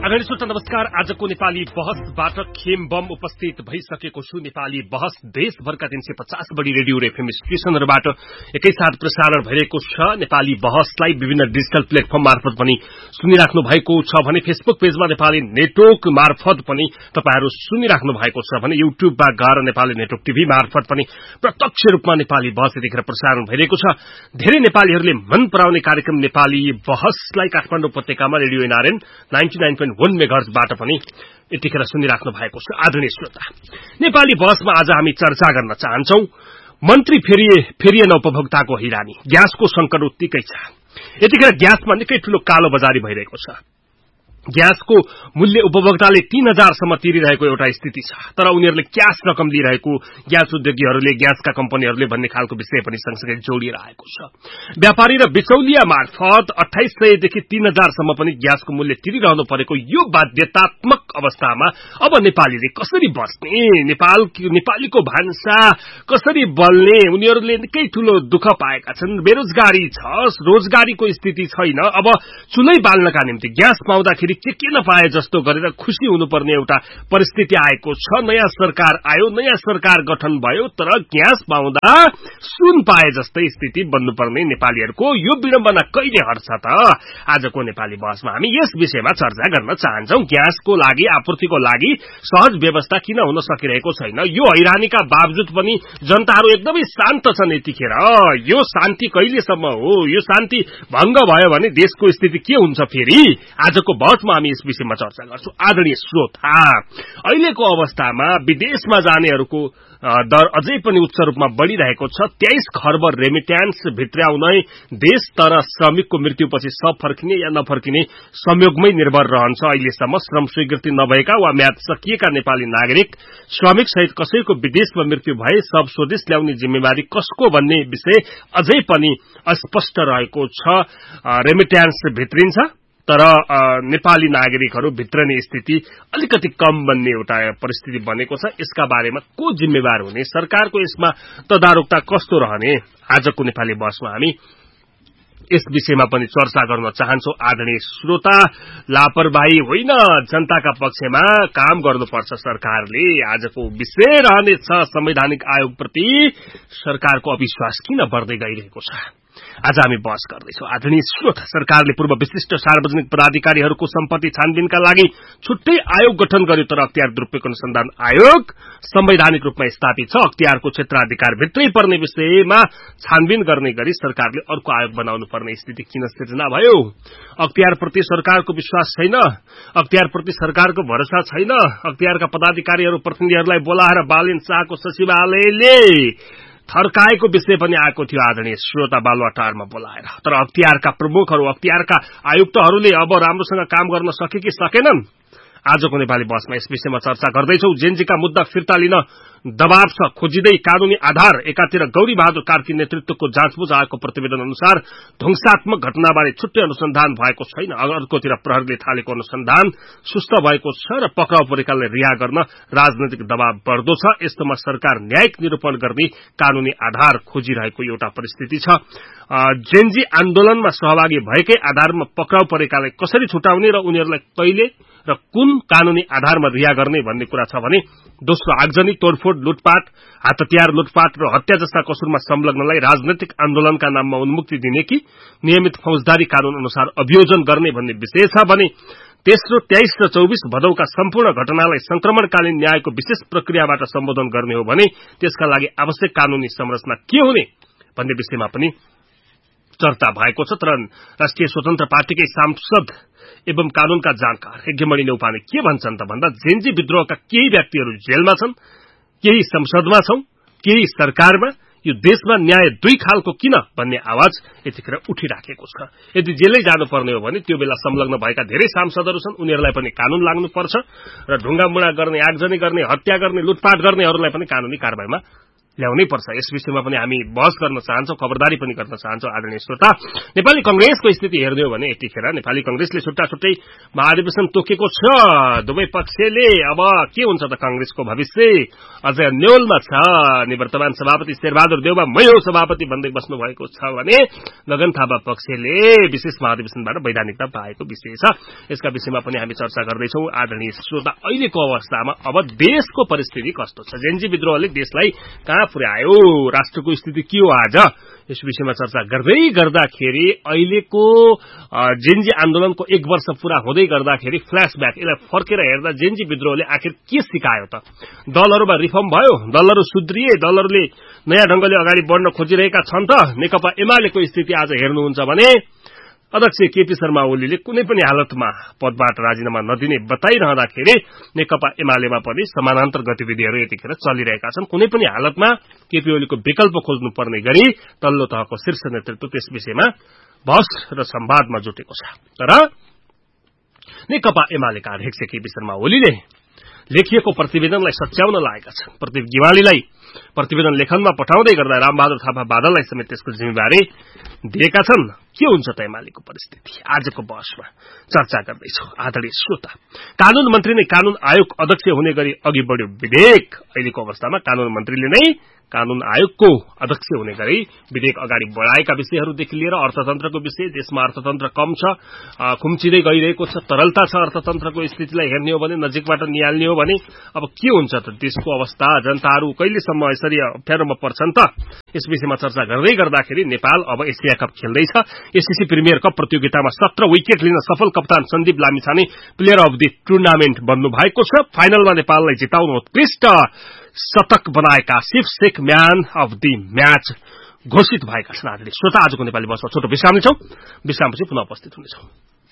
आदरणीय श्रोता नमस्कार। आजको नेपाली बहसबाट खेम बम उपस्थित भइसकेको छु। नेपाली बहस देशभरका 350 बढी रेडियो र एफएम स्टेशनहरूबाट एकैसाथ प्रसारण भइरहेको छ। नेपाली बहसलाई विभिन्न डिजिटल प्लेटफर्म मार्फत पनि सुनिराख्नु भएको छ भने फेसबुक पेजमा नेपाली नेटवर्क मार्फत पनि तपाईहरु सुनिराख्नु भएको छ भने युट्युबमा गएर नेपाली नेटवर्क टिभी मार्फत पनि प्रत्यक्ष रूपमा नेपाली बहस यतिखेर प्रसारण भइरहेको छ। धेरै नेपालीहरूले मन पराउने कार्यक्रम नेपाली बहसलाई काठमाडौँ उपत्यकामा रेडियो एनआरएन 99.1 मेगाहर्जबाट पनि यतिखेर सुनिराख्नु भएको छ। आदरणीय श्रोता, नेपाली बहसमा आज हामी चर्चा गर्न चाहन्छौं मन्त्री फेरिएन उपभोक्ताको हैरानी, ग्यासको संकट उत्तिकै छ। यतिखेर ग्यासमा निकै ठूलो कालो बजारी भइरहेको छ। ग्यासको मूल्य उपभोक्ताले 3000 सम्म तिरिरहेको एउटा स्थिति छ, तर उनीहरूले क्याश रकम लिइरहेको ग्यास उद्योगीहरूले, ग्यासका कम्पनीहरूले भन्ने खालको विषय पनि सँगसँगै जोडिएर आएको छ। व्यापारी र बिचौलिया मार्फत 2800 देखि 3000 सम्म पनि ग्यासको मूल्य तिरिरहनु परेको यो बाध्यतात्मक अवस्थामा अब नेपालीले कसरी बस्ने, नेपालीको भान्सा कसरी बल्ने, उनीहरूले निकै ठूलो दुःख पाएका छन्। बेरोजगारी छ, रोजगारीको स्थिति छैन। अब चुलै बाल्नका निम्ति ग्यास पाउँदाखेरि के नपाए जस्तो गरेर खुशी हुनुपर्ने एउटा परिस्थिति आएको छ। नयाँ सरकार आयो, नयाँ सरकार गठन भयो, तर ग्यास पाउँदा सुन पाए जस्तै स्थिति बन्नुपर्ने नेपालीहरूको यो विडम्बना कहिले हट्छ त? आजको नेपाली बहसमा हामी यस विषयमा चर्चा गर्न चाहन्छौं। ग्यासको लागि, आपूर्तिको लागि सहज व्यवस्था किन हुन सकिरहेको छैन? यो हैरानीका बावजुद पनि जनताहरू एकदमै शान्त छन् यतिखेर। यो शान्ति कहिलेसम्म हो? यो शान्ति भंग भयो भने देशको स्थिति के हुन्छ फेरि? आजको बहसमा हामी यस विषयमा चर्चा गर्छौं। आदरणीय श्रोता, अहिलेको अवस्थामा विदेशमा जानेहरूको दर अझै पनि उच्च रूपमा बढ़िरहेको छ। 23 खर्ब रेमिट्यान्स भित्र्याउनै देश, तर श्रमिकको मृत्युपछि सब फर्किने या नफर्किने संयोगमै निर्भर रहन्छ। अहिलेसम्म श्रम स्वीकृति नभएका वा म्याद सकिएका नेपाली नागरिक, श्रमिक सहित कसैको विदेशमा मृत्यु भए सब स्वदेश ल्याउने जिम्मेवारी कसको भन्ने विषय अझै पनि अस्पष्ट रहेको छ। रेमिट्यान्स भित्रिन्छ, तर नेपाली नागरिकहरू भित्रने स्थिति अलिकति कम बन्ने एउटा परिस्थिति बनेको छ। यसका बारेमा को जिम्मेवार हुने, सरकारको यसमा तदारुकता कस्तो रहने? आजको नेपाली बहसमा हामी यस विषयमा पनि चर्चा गर्न चाहन्छौं। आदरणीय श्रोता, लापरवाही होइन, जनताका पक्षमा काम गर्नुपर्छ सरकारले। आजको विषय रहनेछ संवैधानिक आयोगप्रति सरकारको अविश्वास किन बढ्दै गइरहेको छ। आज हामी बहस गर्दैछौं। आदरणीय श्रोता, सरकारले पूर्व विशिष्ट सार्वजनिक पदाधिकारीहरूको सम्पत्ति छानबिनका लागि छुट्टै आयोग गठन गर्यो, तर अख्तियार दुरूपयोग अनुसन्धान आयोग संवैधानिक रूपमा स्थापित छ। अख्तियारको क्षेत्राधिकार भित्रै पर्ने विषयमा छानबिन गर्ने गरी सरकारले अर्को आयोग बनाउनु पर्ने स्थिति किन सिर्जना भयो? अख्तियारप्रति सरकारको विश्वास छैन, अख्तियारप्रति सरकारको भरोसा छैन। अख्तियारका पदाधिकारीहरू, प्रतिनिधिहरूलाई बोलाएर बालेन शाहको सचिवालयले थर्काएको विषय पनि आएको थियो आदरणीय श्रोता, बालुवाटारमा बोलाएर। तर अख्तियारका प्रमुखहरू, अख्तियारका आयुक्तहरूले अब राम्रोसँग काम गर्न सके कि सकेनन्? आजको नेपाली बहसमा यस विषयमा चर्चा गर्दैछौं। जेनजीका मुद्दा फिर्ता लिन दबाव छ, खोजिँदै कानूनी आधार। एकातिर गौरी बहादुर कार्की नेतृत्वको जाँचबुझ आएको प्रतिवेदन अनुसार ध्वंसात्मक घटनाबारे छुट्टै अनुसन्धान भएको छैन। अर्कोतिर प्रहरीले थालेको अनुसन्धान सुस्त भएको छ र पक्राउ परेकालाई रिहा गर्न राजनैतिक दबाव बढ्दो छ। यस्तोमा सरकार न्यायिक निरूपण गर्ने कानूनी आधार खोजिरहेको एउटा परिस्थिति छ। जेनजी आन्दोलनमा सहभागी भएकै आधारमा पक्राउ परेकालाई कसरी छुटाउने र उनीहरूलाई कहिले र कुन कानूनी आधारमा रिहा गर्ने भन्ने कुरा छ भने, दोस्रो आगजनी, तोडफोड, लुटपाट, हात-हतियार लुटपाट र हत्या जस्ता कसुरमा संलग्नलाई राजनैतिक आन्दोलनका नाममा उन्मुक्ति दिने कि नियमित फौजदारी कानून अनुसार अभियोजन गर्ने भन्ने विषय छ भने, तेस्रो 23 र 24 भदौका सम्पूर्ण घटनालाई संक्रमणकालीन न्यायको विशेष प्रक्रियाबाट सम्बोधन गर्ने हो भने त्यसका लागि आवश्यक कानूनी संरचना के हुने भन्ने विषयमा पनि चर्चा भएको छ। तर राष्ट्रिय स्वतन्त्र पार्टीकै सांसद एवं कानूनका जानकार यज्ञमणि नेउपाने के भन्छन् त भन्दा, जेनजी विद्रोहका केही व्यक्तिहरू जेलमा छन्, केही संसदमा छौं, केही सरकारमा। यो देशमा न्याय दुई खालको किन भन्ने आवाज यतिखेर उठिराखेको छ। यदि जेलै जानुपर्ने हो भने त्यो बेला संलग्न भएका धेरै सांसदहरू छन्, उनीहरूलाई पनि कानून लाग्नुपर्छ र ढुङ्गामुढा गर्ने, आगजनी गर्ने, हत्या गर्ने, लुटपाट गर्नेहरूलाई पनि कानूनी कारबाहीमा ल्याउनै पर्छ। यस विषयमा पनि हामी बहस गर्न चाहन्छौं, खबरदारी पनि गर्न चाहन्छौं। आदरणीय श्रोता, नेपाली कंग्रेसको स्थिति हेर्ने हो भने यतिखेर नेपाली कंग्रेसले छुट्टा छुट्टै महाधिवेशन तोकेको छ। दुवै पक्षले अब के हुन्छ त कंग्रेसको भविष्य अझै न्योलमा छ। निवर्तमान सभापति शेरबहादुर देउवा मै हो सभापति भन्दै बस्नु भएको छ भने गगन थापा पक्षले विशेष महाधिवेशनबाट वैधानिकता पाएको विषय छ। यसका विषयमा पनि हामी चर्चा गर्दैछौं। आदरणीय श्रोता, अहिलेको अवस्थामा अब देशको परिस्थिति कस्तो छ, जेन्जी विद्रोहले देशलाई कहाँ पुर्यायो, राष्ट्रको स्थिति के हो आज, यस विषयमा चर्चा गर्दै गर्दाखेरि अहिलेको जेन्जी आन्दोलनको 1 वर्ष पूरा हुँदै गर्दाखेरि फ्ल्याशब्याक, यसलाई फर्केर हेर्दा जेन्जी विद्रोहले आखिर के सिकायो त? दलहरूमा रिफर्म भयो, दलहरू सुध्रिए, दलहरूले नयाँ ढंगले अगाडि बढ्न खोजिरहेका छन् त? नेकपा एमालेको स्थिति आज हेर्नुहुन्छ भने अध्यक्ष केपी शर्मा ओलीले कुनै पनि हालतमा पदबाट राजीनामा नदिने बताइरहँदाखेरि नेकपा एमालेमा पनि समानान्तर गतिविधिहरू यतिखेर चलिरहेका छन्। कुनै पनि हालतमा केपी ओलीको विकल्प खोज्नुपर्ने गरी तल्लो तहको शीर्ष नेतृत्व त्यस विषयमा बहस र संवादमा जुटेको छ। तर नेकपा एमालेका अध्यक्ष केपी शर्मा ओलीले लेखिएको प्रतिवेदनलाई सच्याउन लागेका छन्। प्रदीप गिवालीलाई प्रतिवेदन लेखनमा पठाउँदै गर्दा रामबहादुर थापा बादललाई समेत त्यसको जिम्मेवारी दिएका छन्। के हुन्छ त एमालेको परिस्थिति? आजको बहसमा चर्चा गर्दैछौं। आदरणीय श्रोता, कानून मन्त्री नै कानून आयोग अध्यक्ष हुने गरी अघि बढ्यो विधेयक। अहिलेको अवस्थामा कानून मन्त्रीले नै कानून आयोगको अध्यक्ष हुने गरी विधेयक अगाडि बढाएका विषयहरूदेखि लिएर अर्थतन्त्रको विषय, देशमा अर्थतन्त्र कम छ, खुम्चिँदै गइरहेको छ, तरलता छ, अर्थतन्त्रको स्थितिलाई हेर्ने हो भने, नजिकबाट निहाल्ने हो भने अब के हुन्छ त देशको अवस्था, जनताहरू कहिलेसम्म यसरी अप्ठ्यारोमा पर्छन् त? यस विषयमा चर्चा गर्दै गर्दाखेरि नेपाल अब एसिया कप खेल्दैछ। एससीसी प्रिमियर कप प्रतियोगितामा 17 विकेट लिन सफल कप्तान Sandeep Lamichhane player of the tournament बन्नु भएको छ। फाइनलमा नेपाललाई जिताउन उत्कृष्ट शतक बनाएका Shiv Sheikh man of the match घोषित भएका छन्। आदरणीय श्रोता, आजको नेपाली बसमा छोटो विश्राम लिन्छौं। विश्रामपछि पुनः उपस्थित हुनेछौं।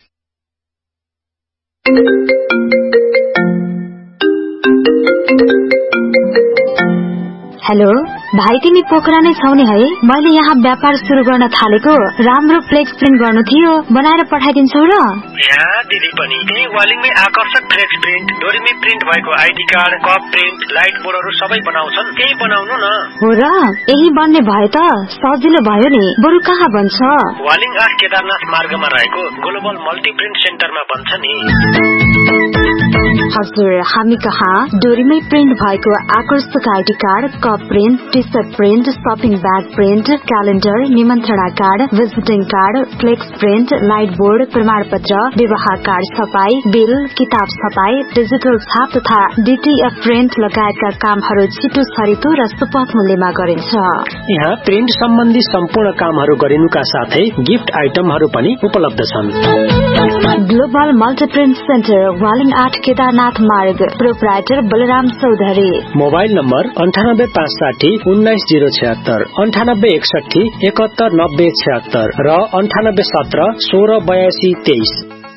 हेलो भाइ, तिमी पोखरा नै छौ नि है? मैले यहाँ व्यापार सुरु गर्न थालेको, राम्रो फ्लेक्स प्रिन्ट गर्नु थियो, बनाएर पठाइदिन्छौ र? यहाँ दिदी पनि त्यही वालिङमै आकर्षक फ्लेक्स प्रिन्ट, डोरीमी प्रिन्ट भएको ID card, cup print, light बोर्डहरू सबै बनाउँछन्। त्यही बनाउनु न। हो र? यही बन्ने भए त सजिलो भयो नि। बरु कहाँ बन्छ? वालिङ 8 केदारनाथ मार्गमा रहेको ग्लोबल मल्टी प्रिन्ट सेन्टरमा बन्छ नि। हजुर, हामी कहाँ डोरीमै प्रिन्ट भएको आकर्षक ID card, cup print, T short print, shopping bag print, calendar, निमन्त्रणा card, विजिटिङ card, flex print, light board, प्रमाणपत्र, विवाह कार्ड छपाई, बिल, किताब छपाई, डिजिटल छाप तथा डीटीएफ प्रिन्ट लगायतका कामहरू छिटो छरितो र सुपथ मूल्यमा गरिन्छ। यहाँ प्रिन्ट सम्बन्धी सम्पूर्ण कामहरू गरिनुका साथै गिफ्ट आइटमहरू पनि उपलब्ध छन्। ग्लोबल मल्टीप्रिन्ट सेन्टर, वालिङ 8 केदारनाथ मार्ग, proprietor Balram Chaudhary. Mobile number 9865190076, 9861719076 र 9817168223।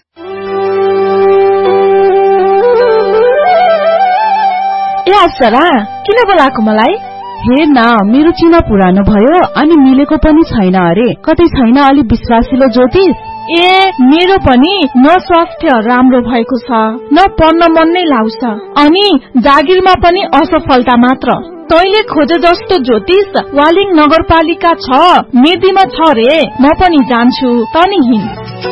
ए अप्सरा, किन बोलाएको मलाई? हेर न, मेरो चिना पुरानो भयो अनि मिलेको पनि छैन अरे। कतै छैन अलि विश्वासिलो ज्योतिष? ए मेरो पनि न सफ्टवेयर राम्रो भएको छ, न पढ्न मन नै लाउँछ, अनि जागिरमा पनि असफलता मात्र। तैले खोजे जस्तो ज्योतिष वालिङ नगरपालिका छ, मेदीमा छ रे। म पनि जान्छु, तनी हिँड।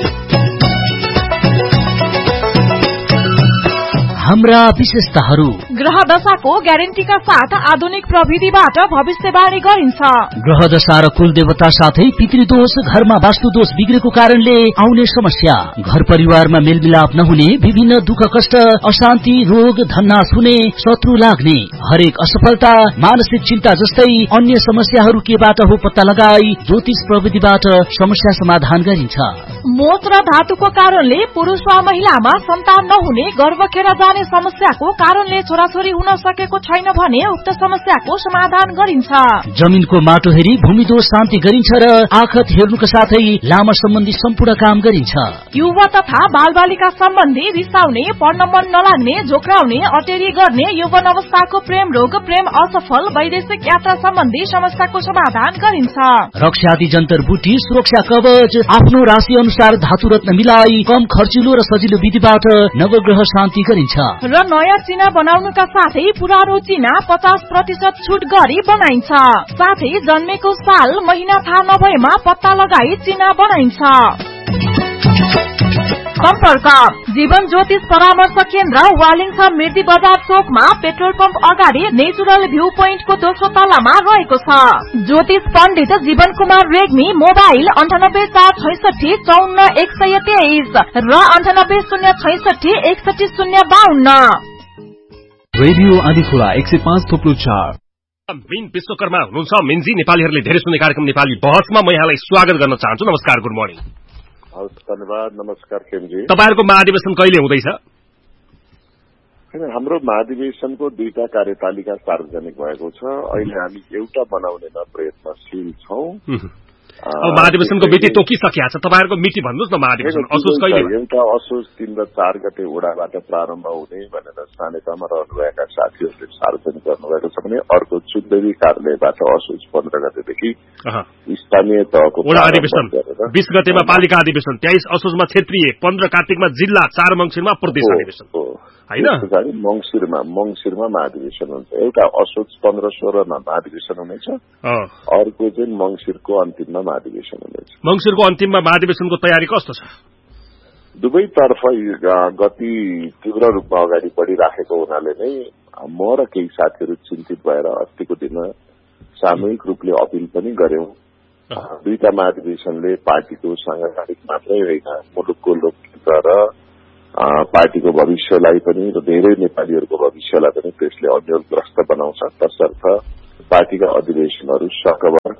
हाम्रा विशेषताहरू: ग्रह दशाको ग्यारेन्टीका साथ आधुनिक प्रविधिबाट भविष्यवाणी गरिन्छ। ग्रह दशा र कुल देवता साथै पितृदोष, घरमा वास्तुदोष बिग्रेको कारणले आउने समस्या, घर परिवारमा मेलमिलाप नहुने, विभिन्न दुःख कष्ट, अशान्ति, रोग, धननाश हुने, शत्रु लाग्ने, हरेक असफलता, मानसिक चिन्ता जस्तै अन्य समस्याहरू केबाट हो पत्ता लगाई ज्योतिष प्रविधिबाट समस्या समाधान गरिन्छ। मोच र धातुको कारणले पुरुष वा महिलामा सन्तान नहुने, गर्भ खेर जाने समस्याको कारणले छोराछोरी हुन सकेको छैन भने उक्त समस्याको समाधान गरिन्छ। जमिनको माटो हेरी भूमिदोष शान्ति गरिन्छ र आखत हेर्नुका साथै लामा सम्बन्धी सम्पूर्ण काम गरिन्छ। युवा तथा बालबालिका सम्बन्धी रिसाउने, पढ्न मन नलाग्ने, झोक्राउने, अटेरी गर्ने, यौवन अवस्थाको प्रेम रोग, प्रेम असफल, वैदेशिक यात्रा सम्बन्धी समस्याको समाधान गरिन्छ। रक्षादि जन्तर बुटी, सुरक्षा कवच, आफ्नो राशि अनुसार धातु रत्न मिलाई कम खर्चिलो र सजिलो विधिबाट नवग्रह शान्ति गरिन्छ। र नयाँ चिना बनाउनुका चिनाका साथै पुरानो चिना 50% छुट गरी बनाइन्छ। साथै जन्मेको साल महिना थाहा नभएमा पत्ता लगाई चिना बनाइन्छ। सम्पर्क जीवन ज्योतिष परामर्श केन्द्र वालिङ छ मिर्दी बजार चोकमा पेट्रोल पम्प अगाडि नेचुरल भ्यू पोइन्टको दोस्रो तलामा रहेको छ। ज्योतिष पण्डित जीवन कुमार रेग्मी मोबाइल 9846544123 र 9806616052। रेडियो आदिखोला 105.4। मिन विश्वकर्मा हुनुहुन्छ। मिनजी, नेपालीहरूले धेरै सुन्ने कार्यक्रम नेपाली बहसमा म यहाँलाई स्वागत गर्न चाहन्छु। नमस्कार, गुड मर्निङ। हवस्, धन्यवाद। नमस्कार केमजी। तपाईहरुको महाधिवेशन कहिले हुँदैछ? हाम्रो महाधिवेशनको 2टा कार्यतालिका सार्वजनिक भएको छ। अहिले हामी एउटा बनाउनेमा प्रयत्नशील छौं। अब महाधिवेशनको मिति तोकिसकेको छ। तपाईहरुको मिति भन्नुस् न। महाधिवेशन असोज कहिले? एउटा असोज 3 र 4 गते ओडाबाट प्रारम्भ हुने भनेर स्थानीयतामा रहनुभएका साथीहरूले सार्वजनिक गर्नुभएको छ भने अर्को चुन्देवी कार्यालयबाट असोज 15 गतेदेखि स्थानीय तहको ओडा अधिवेशन, 20 गतेमा पालिका अधिवेशन, 23 असोजमा क्षेत्रीय, 15 कार्तिकमा जिल्ला, 4 मंसिरमा प्रदेश अधिवेशन हैन। मंसिरमा महाधिवेशन हुन्छ। एउटा असोज 15-16 मा महाधिवेशन हुनेछ, अर्को चाहिँ मंसिरको अन्तिममा महाधिवेशन हुनेछ। मंसिरको अन्तिममा महाधिवेशनको तयारी कस्तो छ? दुवैतर्फ गति तीव्र रूपमा अगाडि बढिराखेको हुनाले नै म र केही साथीहरू चिन्तित भएर अस्तिको दिन सामूहिक रूपले अपील पनि गर्यौं। 2टा महाधिवेशनले पार्टीको सांगठनिक मात्रै होइन, मुलुकको लोकतन्त्र र पार्टीको भविष्यलाई पनि र धेरै नेपालीहरूको भविष्यलाई पनि त्यसले अन्यलग्रस्त बनाउँछ। तसर्थ पार्टीका अधिवेशनहरू सकभर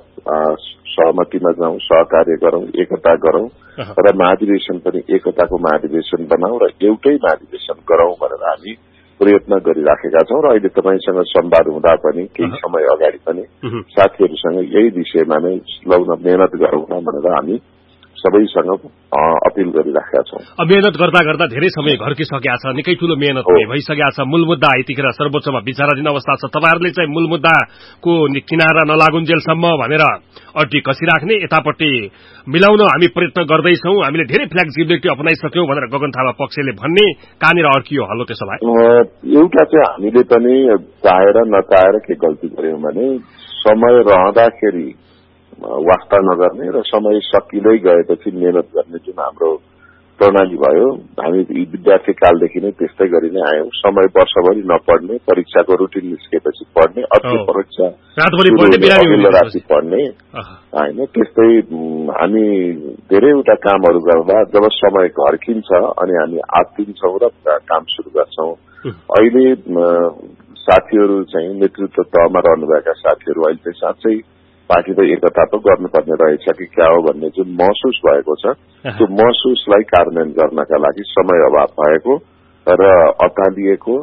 सहमतिमा जाउँ, सहकार्य गरौं, एकता गरौं र महाधिवेशन पनि एकताको महाधिवेशन बनाऊ र एउटै महाधिवेशन गरौं भनेर हामी प्रयत्न गरिराखेका छौं। र अहिले तपाईसँग संवाद हुँदा पनि केही समय अगाडि पनि साथीहरूसँग यही विषयमा नै लौन मेहनत गरौँ भनेर हामी सबैसँग अपील गरिराखेका छौं। मेहनत गर्दा गर्दा धेरै समय घर्किसकेका छ, निकै ठूलो मेहनत भइसकेका छ। मूल मुद्दा यतिखेर सर्वोच्चमा विचाराधीन अवस्था छ। तपाईहरुले चाहिँ मूल मुद्दाको किनारा नलागुन्जेलसम्म भनेर अड्डी कसिराख्ने, यतापट्टि मिलाउन हामी प्रयत्न गर्दैछौं, हामीले धेरै फ्लेक्सिबिलिटी अपनाइसक्यौं भनेर गगन थापा पक्षले भन्ने, कहाँनिर अड्कियो हल्लो त्यसो भए? एउटा चाहिँ हामीले पनि चाहेर नचाहेर के गल्ती गर्यौं भने समय रहँदाखेरि वास्ता नगर्ने र समय सकिँदै गएपछि मेहनत गर्ने जुन हाम्रो प्रणाली भयो, हामी विद्यार्थी कालदेखि नै त्यस्तै गरी नै आयौं। समय वर्षभरि नपढ्ने, परीक्षाको रुटिन निस्केपछि पढ्ने, अर्को परीक्षा राति पढ्ने होइन। त्यस्तै हामी धेरैवटा कामहरू गर्दा जब समय घर्किन्छ अनि हामी आत्तिन्छौं र काम सुरु गर्छौं। अहिले साथीहरू चाहिँ नेतृत्व तहमा रहनुभएका साथीहरू अहिले चाहिँ साँच्चै पार्टी त एकता त गर्नुपर्ने रहेछ कि क्या हो भन्ने जुन महसुस भएको छ, त्यो महसुसलाई कार्यान्वयन गर्नका लागि समय अभाव भएको र अत्तालिएको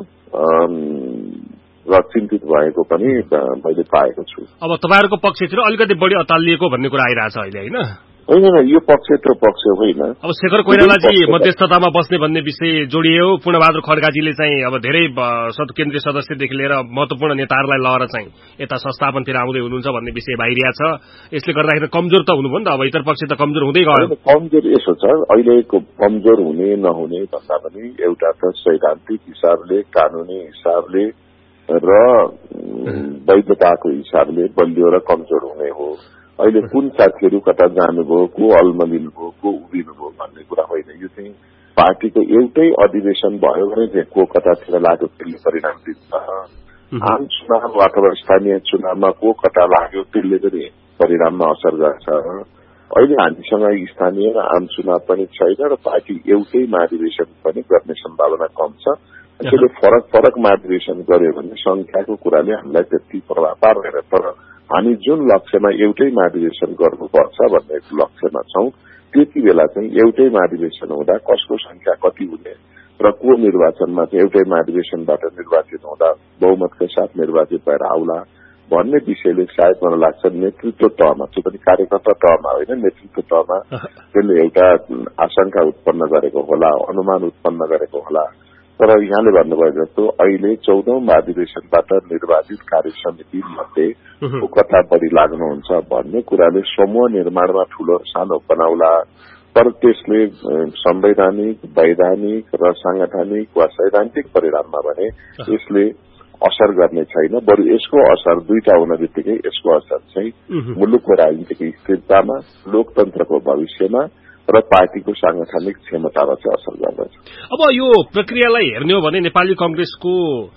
र चिन्तित भएको पनि मैले पाएको छु। अब तपाईहरुको पक्षतिर अलिकति बढी अत्तालिएको भन्ने कुरा आइरहेछ अहिले हैन? होइन, यो पक्ष त्यो पक्ष होइन। अब शेखर कोइरालाजी मध्यस्थतामा बस्ने भन्ने विषय जोडियो। पूर्णबहादुर खड्काजीले चाहिँ अब धेरै केन्द्रीय सदस्यदेखि लिएर महत्वपूर्ण नेताहरूलाई लहर चाहिँ यता संस्थापनतिर आउँदै हुनुहुन्छ भन्ने विषय बाहिरिया छ। यसले गर्दाखेरि कमजोर त हुनुभयो नि त, अब इतर पक्ष त कमजोर हुँदै गयो। कमजोर यसो छ, अहिलेको कमजोर हुने नहुने भन्दा पनि एउटा त सैद्धान्तिक हिसाबले, कानूनी हिसाबले र वैधताको हिसाबले बलियो र कमजोर हुने हो। अहिले कुन साथीहरू कता जानुभयो, को अल्मलिनुभयो, को उभिनुभयो भन्ने कुरा होइन। यो चाहिँ पार्टीको एउटै अधिवेशन भयो भने चाहिँ को कतातिर लाग्यो त्यसले परिणाम दिन्छ। आम चुनाव अथवा स्थानीय चुनावमा को कता लाग्यो त्यसले पनि परिणाममा असर गर्छ। अहिले हामीसँग स्थानीय र आम चुनाव पनि छैन र पार्टी एउटै महाधिवेशन पनि गर्ने सम्भावना कम छ। त्यसले फरक फरक महाधिवेशन गर्यो भने संख्याको कुराले हामीलाई त्यति प्रभाव पार्दैन। तर हामी जुन लक्ष्यमा एउटै महाधिवेशन गर्नुपर्छ भन्ने लक्ष्यमा छौं, त्यति बेला चाहिँ एउटै महाधिवेशन हुँदा कसको संख्या कति हुने र को निर्वाचनमा चाहिँ एउटै महाधिवेशनबाट निर्वाचित हुँदा बहुमतका साथ निर्वाचित भएर आउला भन्ने विषयले सायद मलाई लाग्छ नेतृत्व तहमा, त्यो पनि कार्यकर्ता तहमा होइन, नेतृत्व तहमा त्यसले एउटा आशंका उत्पन्न गरेको होला, अनुमान उत्पन्न गरेको होला। तर यहाँले भन्नुभयो जस्तो अहिले 14औं महाधिवेशनबाट निर्वाचित कार्य समिति मध्ये कता बढी लाग्नुहुन्छ भन्ने कुराले समूह निर्माणमा ठूलो सानो बनाउला, तर त्यसले संवैधानिक, वैधानिक र सांगठनिक वा सैद्धान्तिक परिणाममा भने यसले असर गर्ने छैन। बरु यसको असर दुईटा हुन बित्तिकै यसको असर चाहिँ मुलुकको राजनीतिक स्थिरतामा, लोकतन्त्रको भविष्यमा र पार्टीको सांगठनिक क्षमतामा चाहिँ असर गर्दछ। अब यो प्रक्रियालाई हेर्ने हो भने नेपाली कांग्रेसको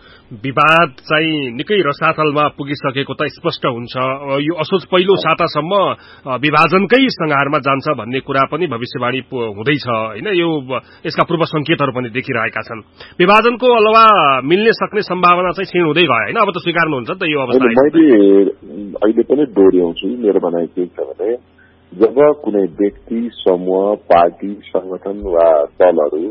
विवाद चाहिँ निकै रसातलमा पुगिसकेको त स्पष्ट हुन्छ। यो असोज पहिलो सातासम्म विभाजनकै संहारमा जान्छ भन्ने कुरा पनि भविष्यवाणी हुँदैछ हैन। यो यसका पूर्व संकेतहरू पनि देखिरहेका छन्। विभाजनको अलावा मिल्ने सक्ने सम्भावना चाहिँ क्षीण हुँदै गयो हैन। अब त स्वीकार्नुहुन्छ नि त यो अवस्था। मैले अहिले पनि दोहोर्याउँछु, मेरो भनाइ के छ भने जब कुनै व्यक्ति, समूह, पार्टी, संगठन वा दलहरू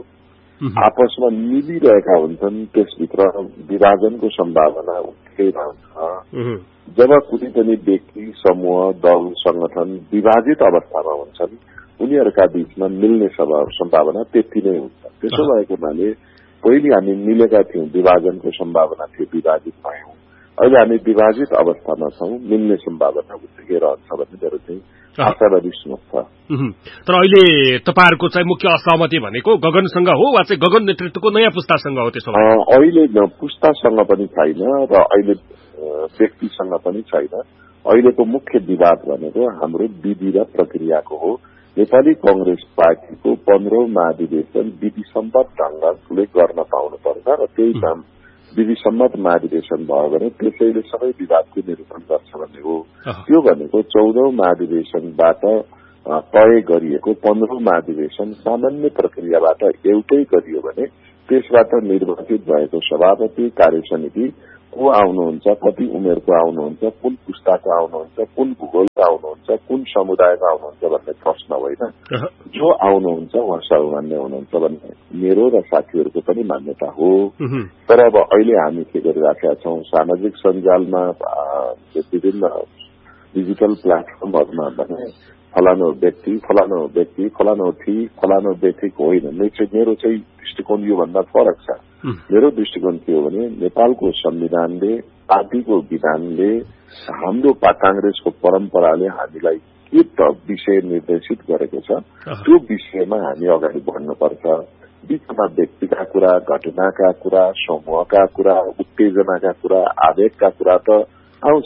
आपसमा मिलिरहेका हुन्छन् त्यसभित्र विभाजनको सम्भावना उत्तिकै रहन्छ। जब कुनै पनि व्यक्ति, समूह, दल, संगठन विभाजित अवस्थामा हुन्छन् उनीहरूका बीचमा मिल्ने सम्भावना त्यति नै हुन्छ। त्यसो भएको हुनाले पहिले हामी मिलेका थियौं, विभाजनको सम्भावना थियो, विभाजित भयौं। अहिले हामी विभाजित अवस्थामा छौं, मिल्ने सम्भावना उत्तिकै रहन्छ भन्ने मेरो चाहिँ आशावादी सोच छ। तर अहिले तपाईहरुको चाहिँ मुख्य असहमति भनेको गगनसँग हो वा चाहिँ गगन नेतृत्वको नयाँ पुस्तासँग हो? त्यसो भए अहिले पुस्तासँग पनि छैन र अहिले व्यक्तिसँग पनि छैन। अहिलेको मुख्य विवाद भनेको हाम्रो विधि र प्रक्रियाको हो। नेपाली कांग्रेस पार्टीको 15औं महाधिवेशन विधिसम्मत ढंगले गर्न पाउनुपर्छ र त्यही काम विधिसम्मत महाधिवेशन भयो भने त्यसैले सबै विवादको निरूपण गर्छ भन्ने हो। त्यो भनेको 14औं महाधिवेशनबाट तय गरिएको 15औं महाधिवेशन सामान्य प्रक्रियाबाट एउटै गरियो भने त्यसबाट निर्वाचित भएको सभापति, कार्यसमिति को आउनुहुन्छ, कति उमेरको आउनुहुन्छ, कुन पुस्ताको आउनुहुन्छ, कुन भूगोलको आउनुहुन्छ, कुन समुदायको आउनुहुन्छ भन्ने प्रश्न होइन। जो आउनुहुन्छ उहाँ सर्वमान्य हुनुहुन्छ भन्ने मेरो र साथीहरूको पनि मान्यता हो। तर अब अहिले हामी के गरिराखेका छौं, सामाजिक सञ्जालमा विभिन्न डिजिटल प्लेटफर्महरूमा भने फलानो व्यक्ति, फलानो व्यक्ति, फलानो ठीक, फलानो व्यक्तिक होइन। मेरो चाहिँ दृष्टिकोण योभन्दा फरक छ। मेरो दृष्टिकोण के हो भने नेपालको संविधानले, पार्टीको विधानले, हाम्रो कांग्रेसको परम्पराले हामीलाई के त विषय निर्देशित गरेको छ त्यो विषयमा हामी अगाडि बढ्नुपर्छ। बीचमा व्यक्तिका कुरा, घटनाका कुरा, समूहका कुरा, उत्तेजनाका कुरा, आवेगका कुरा त आउँछ।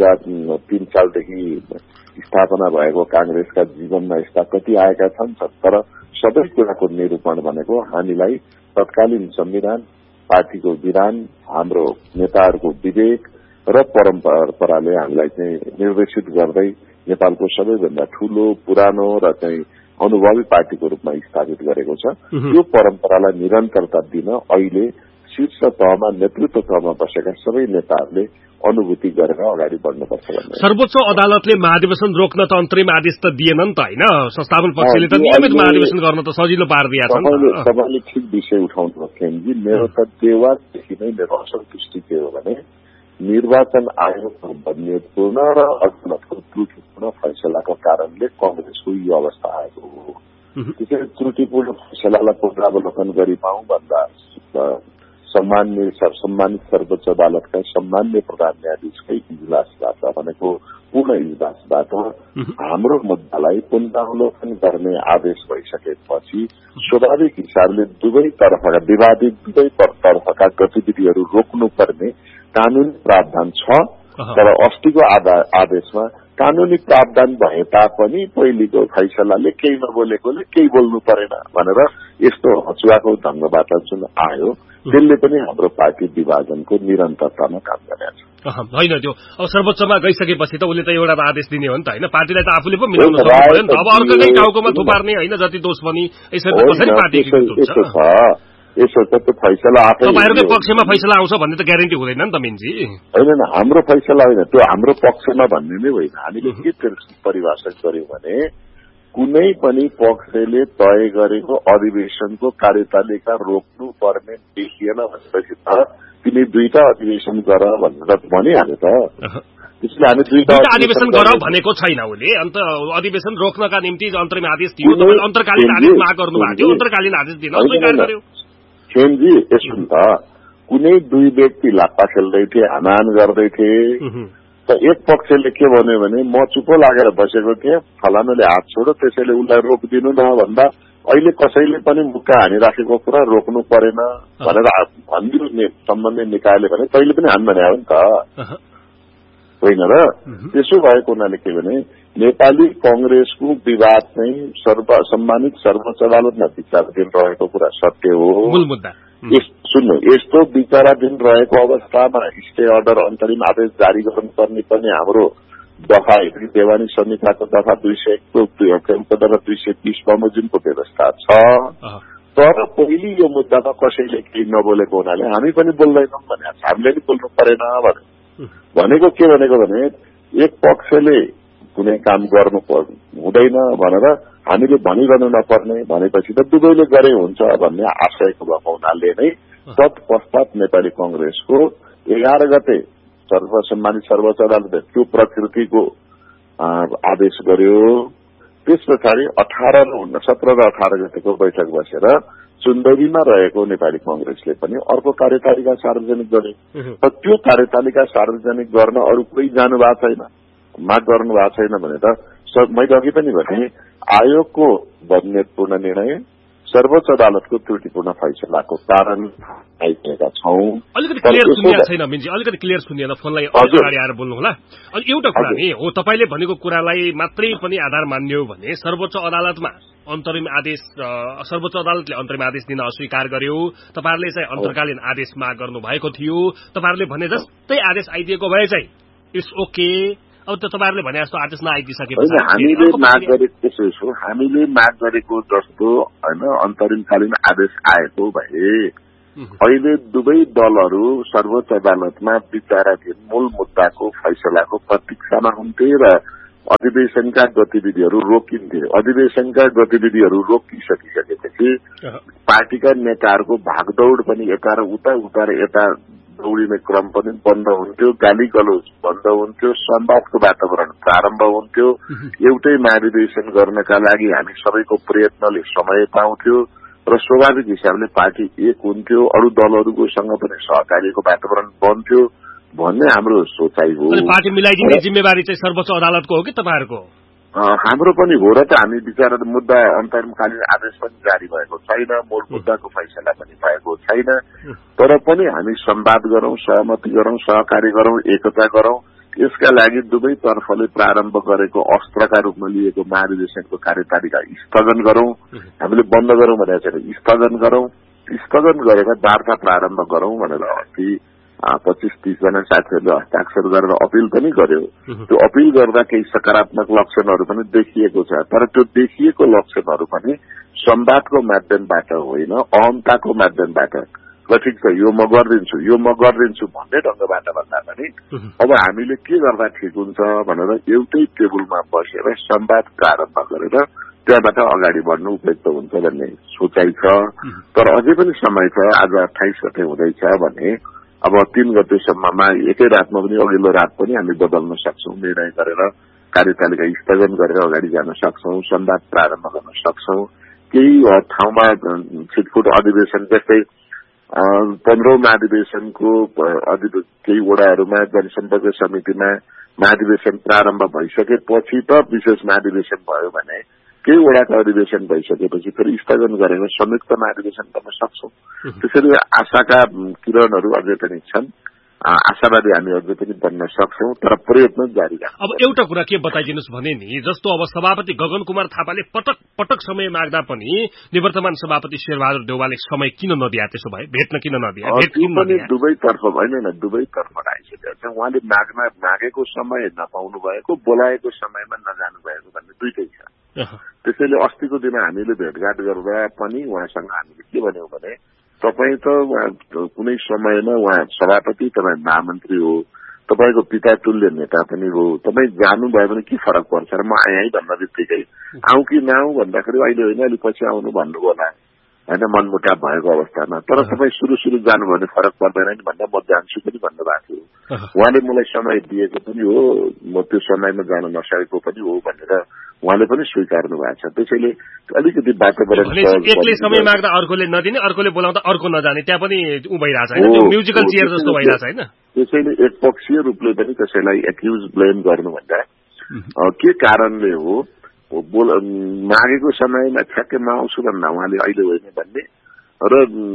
2003 सालदेखि स्थापना भएको कांग्रेसका जीवनमा यस्ता कति आएका छन्। तर सबै कुराको निरूपण भनेको हामीलाई तत्कालीन संविधान, पार्टीको विधान, हाम्रो नेताहरूको विवेक र परम्पराले हामीलाई चाहिँ निर्देशित गर्दै नेपालको सबैभन्दा ठूलो, पुरानो र चाहिँ अनुभवी पार्टीको रूपमा स्थापित गरेको छ। यो परम्परालाई निरन्तरता दिन अहिले शीर्ष तहमा, नेतृत्व तहमा बसेका सबै नेताहरूले अनुभूति गरेर अगाडि बढ्नुपर्छ भन्ने। सर्वोच्च अदालतले महाधिवेशन रोक्न त अन्तरिम आदेश त दिएन नि त हैन। संस्थापन पक्षले त नियमित महाधिवेशन गर्न त सजिलो पारिदिया छ नि त। तपाईले ठिक विषय उठाउनु खेमजी। मेरो त देवादेखि नै मेरो असन्तुष्टि के हो भने निर्वाचन आयोगको बन्नेतपूर्ण र अदालतको त्रुटिपूर्ण फैसलाको कारणले कांग्रेसको यो अवस्था आएको हो। त्यसैले त्रुटिपूर्ण फैसलालाई पुनरावलोकन गरी पाऊँ भन्दा सम्मानित सर्वोच्च अदालतका सम्मान्य प्रधान न्यायाधीशकै इजलासबाट भनेको पूर्ण इजलासबाट हाम्रो मुद्दालाई पुनरावलोकन गर्ने आदेश भइसकेपछि स्वाभाविक हिसाबले दुवै तर्फका विवादित दुवै तर्फका गतिविधिहरू रोक्नुपर्ने कानूनी प्रावधान छ। तर अस्तिको आदेशमा कानूनी प्रावधान भए तापनि पहिलेको फैसलाले केही नबोलेकोले केही बोल्नु परेन भनेर यस्तो हचुवाको ढंगबाट जुन आयो त्यसले पनि हाम्रो पार्टी विभाजनको निरन्तरतामा काम गरेको छ। होइन त्यो अब सर्वोच्चमा गइसकेपछि त उसले त एउटा आदेश दिने हो नि त हैन। पार्टीलाई त आफूले पो मिलाउन सक्नु पर्यो नि त। अब अर्कोकै टाउकोमा थुपार्ने हैन जति दोष पनि यसरी कसरी पार्टी एकीकृत हुन्छ? यसो त त्यो फैसला आफै तपाईहरुकै पक्षमा फैसला आउँछ भन्ने त ग्यारेन्टी हुँदैन नि त मिन्जी। हैन हाम्रो फैसला होइन, त्यो हाम्रो पक्षमा भन्ने नै होइन। हामीले के परिभाषा गर्यौं भने कुनै पनि पक्षले तय गरेको अधिवेशनको कार्यतालिका रोक्नु पर्ने देखिएन भनेपछि त तिमी दुईटा अधिवेशन गर भनेर भनिहाल्यो त। त्यसले हामी दुईटा अधिवेशन गर भनेको छैन उसले। अन्त अधिवेशन रोक्नका निम्ति अन्तरिम आदेश दियो। तपाईले अन्तर्कालीन आदेश माग गर्नु भएको थियो, अन्तर्कालीन आदेश दिन स्वीकार गर्यो। खेमजी यसो त कुनै दुई व्यक्ति लाप्पा खेल्दै थिए, हानाहान गर्दै थिए त एक पक्षले के भन्यो भने म चुप लागेर बसेको थिएँ, फलानाले हात छोडो त्यसैले उसलाई रोकिदिनु न भन्दा अहिले कसैले पनि मुक्का हानिराखेको कुरा रोक्नु परेन भनेर भनिदियो सम्बन्धित निकायले भने तैले पनि हान भने हो नि त होइन र। त्यसो भएको हुनाले के भने नेपाली कंग्रेसको विवाद चाहिँ सम्मानित सर्वोच्च अदालतमा विचाराधीन रहेको कुरा सत्य हो। सुन्नु, यस्तो विचाराधीन रहेको अवस्थामा स्टे अर्डर अन्तरिम आदेश जारी गर्नुपर्ने पनि हाम्रो दफा देवानी संहिताको दफा 220 बमोजिमको व्यवस्था छ। तर पहिले यो मुद्दामा कसैले केही नबोलेको हुनाले हामी पनि बोल्दैनौँ भने हामीले नि बोल्नु परेन भनेको के भनेको भने एक पक्षले कुनै काम गर्नु हुँदैन भनेर हामीले भनिरहनु नपर्ने भनेपछि त दुवैले गरे हुन्छ भन्ने आशयको भएको हुनाले नै तत्पश्चात नेपाली कंग्रेसको 11 गते सर्वसम्मानित सर्वोच्च अदालतले त्यो प्रकृतिको आदेश गर्यो। त्यस पछाडि 17 र 18 गतेको बैठक बसेर चुन्दरीमा रहेको नेपाली कंग्रेसले पनि अर्को कार्यतालिका सार्वजनिक गरे। त्यो कार्यतालिका सार्वजनिक गर्न अरू कोही जानु भएको छैन, माग गर्नु भएको छैन भने त मैले अघि पनि भने आयोगको बदनेतपूर्ण निर्णय सर्वोच्च अदालतको त्रुटिपूर्ण फैसलाको कारण आइरहेका छौं। अलिकति क्लियर सुनिया छैन मिन्जी, अलिकति क्लियर सुनिएन, फोनलाई अगाडि आएर बोल्नु होला। अनि एउटा कुरा नि हो, तपाईले भनेको कुरालाई मात्रै पनि आधार मान्यो भने सर्वोच्च अदालतमा अन्तरिम आदेश, सर्वोच्च अदालतले अन्तरिम आदेश दिन अस्वीकार गर्यो, तपाईहरुले चाहिँ अन्तर्कालीन आदेश माग गर्नु भएको थियो, तपाईहरुले भने जस्तै आदेश आइदिएको भए चाहिँ इट्स ओके। अब त तपाईहरुले भने जस्तो आदेश नआइदिसकेपछि हामीले माग गरेको जस्तो हैन अन्तरिमकालीन आदेश आएको भए अहिले दुवै दलहरू सर्वोच्च अदालतमा विचाराधीन मूल मुद्दाको फैसलाको प्रतीक्षामा हुन्थे र अधिवेशनका गतिविधिहरू रोकिन्थे। अधिवेशनका गतिविधिहरू रोकिसकिसकेपछि पार्टीका नेताहरूको भागदौड़ पनि यता र उता र यता दौडिने क्रम पनि बन्द हुन्थ्यो, गाली गलौज बन्द हुन्थ्यो, संवादको वातावरण प्रारम्भ हुन्थ्यो। एउटै महाधिवेशन गर्नका लागि हामी सबैको प्रयत्नले समय पाउँथ्यो र स्वाभाविक हिसाबले पार्टी एक हुन्थ्यो, अरू दलहरूकोसँग पनि सहकार्यको वातावरण बन्थ्यो भन्ने हाम्रो सोचाइ हो। पार्टी मिलाइदिने जिम्मेवारी चाहिँ सर्वोच्च अदालतको हो कि तपाईहरुको? हाम्रो पनि हो र त हामी विचार मुद्दा अन्तरिमकालीन आदेश पनि जारी भएको छैन, मूल मुद्दाको फैसला पनि भएको छैन, तर पनि हामी संवाद गरौं, सहमति गरौं, सहकार्य गरौं, एकता गरौं। यसका लागि दुवै तर्फले प्रारम्भ गरेको अस्त्रका रूपमा लिएको महाधिवेशनको कार्यतालिका स्थगन गरौं। हामीले बन्द गरौं भनेर चाहिँ स्थगन गरौं, स्थगन गरेर वार्ता प्रारम्भ गरौं भनेर अस्ति 25-30 जना साथीहरूले हस्ताक्षर गरेर अपील पनि गर्यो। त्यो अपील गर्दा केही सकारात्मक लक्षणहरू पनि देखिएको छ, तर त्यो देखिएको लक्षणहरू पनि संवादको माध्यमबाट होइन, अहमताको माध्यमबाट ठिक छ यो म गरिदिन्छु भन्ने ढंगबाट भन्दा पनि अब हामीले के गर्दा ठिक हुन्छ भनेर एउटै टेबलमा बसेर संवाद प्रारम्भ गरेर त्यहाँबाट अगाडि बढ्नु उपयुक्त हुन्छ भन्ने सोचाइ छ। तर अझै पनि समय छ, आज 28 गते हुँदैछ भने अब 3 गतेसम्ममा एकै रातमा पनि अघिल्लो रात पनि हामी बदल्न सक्छौं, निर्णय गरेर कार्यतालिका स्थगन गरेर अगाडि जान सक्छौं, संवाद प्रारम्भ गर्न सक्छौं। केही ठाउँमा छिटफुट अधिवेशन जस्तै 15औं महाधिवेशनको केही वडाहरूमा जनसम्पर्क समितिमा महाधिवेशन प्रारम्भ भइसकेपछि त विशेष महाधिवेशन भयो भने केही वडाको अधिवेशन भइसकेपछि फेरि स्थगन गरेर संयुक्त महाधिवेशन गर्न सक्छौं। त्यसैले आशाका किरणहरू अझै पनि छन्, आशावादी हामी अझै पनि बन्न सक्छौं, तर प्रयत्न जारी राख्छौं। अब एउटा कुरा के बताइदिनुस् भने नि, जस्तो अब सभापति गगन कुमार थापाले पटक पटक समय माग्दा पनि निवर्तमान सभापति शेरबहादुर देउवाले समय किन नदिया? त्यसो भए भेट्न किन नदिया? दुवै तर्फ होइन, दुवै तर्फबाट आइसकेको छ। उहाँले मागेको समय नपाउनु भएको, बोलाएको समयमा नजानु भएको भन्ने दुइटै छ। त्यसैले अस्तिको दिन हामीले भेटघाट गर्दा पनि उहाँसँग हामीले के भन्यौं भने तपाई त कुनै समयमा उहाँ सभापति, तपाईँ महामन्त्री हो, तपाईको पिता तुल्य नेता पनि हो, तपाईँ जानुभयो भने के फरक पर्छ र म आएँ भन्न बित्तिकै आउँ कि नआउँ भन्दाखेरि अहिले होइन अलि पछि आउनु भन्नुभयो होला होइन, मनमुटाव भएको अवस्थामा। तर तपाईँ सुरु जानुभयो भने फरक पर्दैन नि भन्दा म जान्छु पनि भन्नुभएको थियो। उहाँले मलाई समय दिएको पनि हो, म त्यो समयमा जान नसकेको पनि हो भनेर उहाँले पनि स्वीकार्नु भएको छ। त्यसैले अलिकति वातावरण एकले समय माग्दा अर्कोले नदिने, अर्कोले बोलाउँदा अर्को नजाने, त्यहाँ पनि उ भइरहेछ हैन, त्यो म्युजिकल चेयर जस्तो भइरहेछ हैन। त्यसैले एकपक्षीय रूपले पनि कसैलाई एक्युज ब्लेम गर्नुभन्दा के कारणले हो मागेको समयमा ठ्याक्कै म आउँछु भन्दा उहाँले अहिले होइन भन्ने र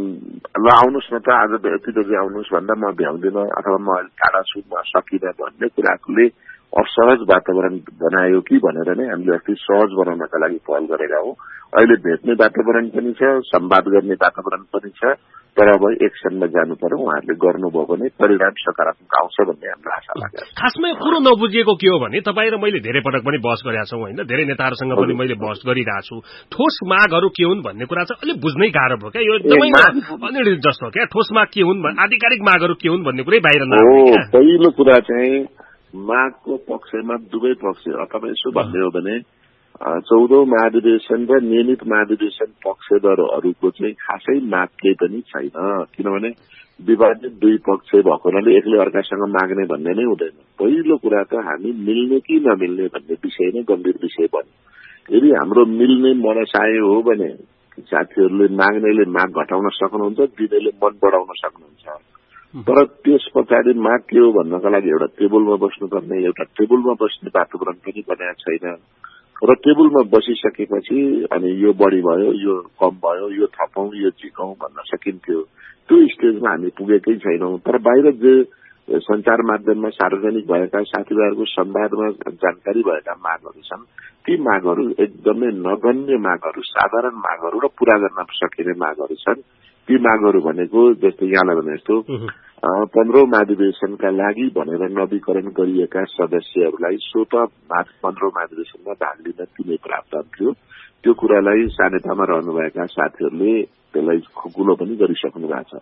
ल आउनुहोस् न त आज यति बजी आउनुहोस् भन्दा म भ्याउँदिन अथवा म टाढा छु म सकिनँ भन्ने कुराले असहज वातावरण बनायो कि भनेर नै हामीले अस्ति सहज बनाउनका लागि पहल गरेका हौं। अहिले भेट्ने वातावरण पनि छ, संवाद गर्ने वातावरण पनि छ, तर अब एक्सनमा जानु पर्यो। उहाँहरूले गर्नुभयो भने परिणाम सकारात्मक आउँछ भन्ने हाम्रो आशा लाग्छ। खासमा यो कुरो नबुझिएको के हो भने तपाईँ र मैले धेरै पटक पनि बहस गरेका छौं होइन, धेरै नेताहरूसँग पनि मैले बहस गरिरहेको छु। ठोस मागहरू के हुन् भन्ने कुरा चाहिँ अलि बुझ्नै गाह्रो भयो क्या। यो एकदमै अनिर्णित जस्तो क्या। ठोस माग के हुन्, आधिकारिक मागहरू के हुन् भन्ने कुरै बाहिर नआउने। पहिलो कुरा चाहिँ मागको पक्षमा दुवै पक्ष अथवा यसो भन्ने हो भने 14औं महाधिवेशन र नियमित महाधिवेशन पक्षधरहरूको चाहिँ खासै माग केही पनि छैन, किनभने विभाजित दुई पक्ष भएको हुनाले एकले अर्कासँग माग्ने भन्ने नै हुँदैन। पहिलो कुरा त हामी मिल्ने कि नमिल्ने भन्ने विषय नै गम्भीर विषय बन्यो। यदि हाम्रो मिल्ने मनसाय हो भने साथीहरूले माग्नेले माग घटाउन सक्नुहुन्छ, दिनेले मन बढाउन सक्नुहुन्छ। तर त्यस पछाडि माग के हो भन्नका लागि एउटा टेबलमा बस्नुपर्ने, एउटा टेबलमा बस्ने वातावरण पनि बनाएको छैन र टेबलमा बसिसकेपछि अनि यो बढी भयो, यो कम भयो, यो थपौं, यो झिकौं भन्न सकिन्थ्यो। त्यो स्टेजमा हामी पुगेकै छैनौं। तर बाहिर जे संचार माध्यममा सार्वजनिक भएका साथीभाइहरूको संवादमा जानकारी भएका मागहरू छन्, ती मागहरू एकदमै नगण्य मागहरू, साधारण मागहरू र पूरा गर्न सकिने मागहरू छन्। ती मागहरू भनेको जस्तै यहाँलाई भने जस्तो 15औं महाधिवेशनका लागि भनेर नवीकरण गरिएका सदस्यहरूलाई स्वत 15औं महाधिवेशनमा भाग लिन तिनै प्रावधान थियो। त्यो कुरालाई सानेतामा रहनुभएका साथीहरूले त्यसलाई खुकुलो पनि गरिसक्नु भएको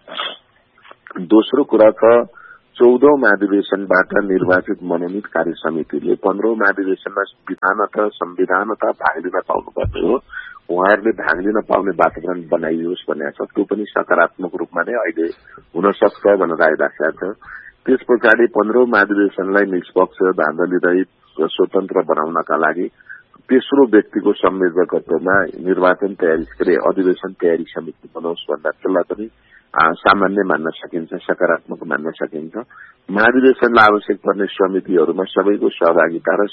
छ। दोस्रो कुरा छ 14औं महाधिवेशनबाट निर्वाचित मनोनित कार्य समितिले 15औं महाधिवेशनमा संविधानता भाग लिन पाउनुपर्ने हो। उहाँहरूले भाग लिन पाउने वातावरण बनाइयोस् भनेको छ। त्यो पनि सकारात्मक रूपमा नै अहिले हुन सक्छ भनेर आइराखेको छ। त्यस पछाडि 15औं महाधिवेशनलाई निष्पक्ष, धाँधलीरहित, स्वतन्त्र बनाउनका लागि तेस्रो व्यक्तिको संयोजकत्वमा निर्वाचन तयारी अधिवेशन तयारी समिति बनाओस् भन्दा त्यसलाई पनि सामान्य मान्न सकिन्छ, सकारात्मक मान्न सकिन्छ। महाधिवेशनलाई आवश्यक पर्ने समितिहरूमा सबैको सहभागिता र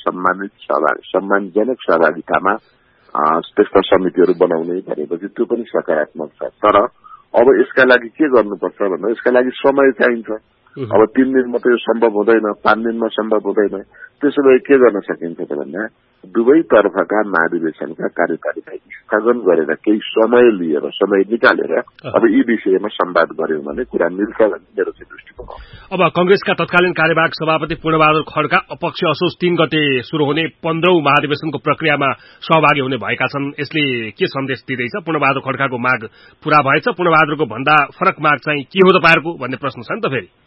सम्मानजनक सहभागितामा त्यस्ता समितिहरू बनाउने भनेपछि त्यो पनि सकारात्मक छ। तर अब यसका लागि के गर्नुपर्छ भन्दा यसका लागि समय चाहिन्छ। अब 3 दिनमा त यो सम्भव हुँदैन, 5 दिनमा सम्भव हुँदैन। त्यसो भए के गर्न सकिन्छ त भन्दा दुवै तर्फका महाधिवेशनका कार्यकारिता स्थगन गरेर केही समय लिएर, समय निकालेर अब यी विषयमा संवाद गर्यौं भने कुरा मिल्छ भन्ने मेरो चाहिँ दृष्टिकोण हो। अब कंग्रेसका तत्कालीन कार्यवाहक सभापति पूर्णबहादुर खड्का अपक्ष असोज 3 गते शुरू हुने 15औं महाधिवेशनको प्रक्रियामा सहभागी हुने भएका छन्। यसले के सन्देश दिँदैछ? पूर्णबहादुर खड्काको माग पूरा भएछ, पूर्णबहादुरको भन्दा फरक माग चाहिँ के हो तपाईहरुको भन्ने प्रश्न छ नि त फेरि।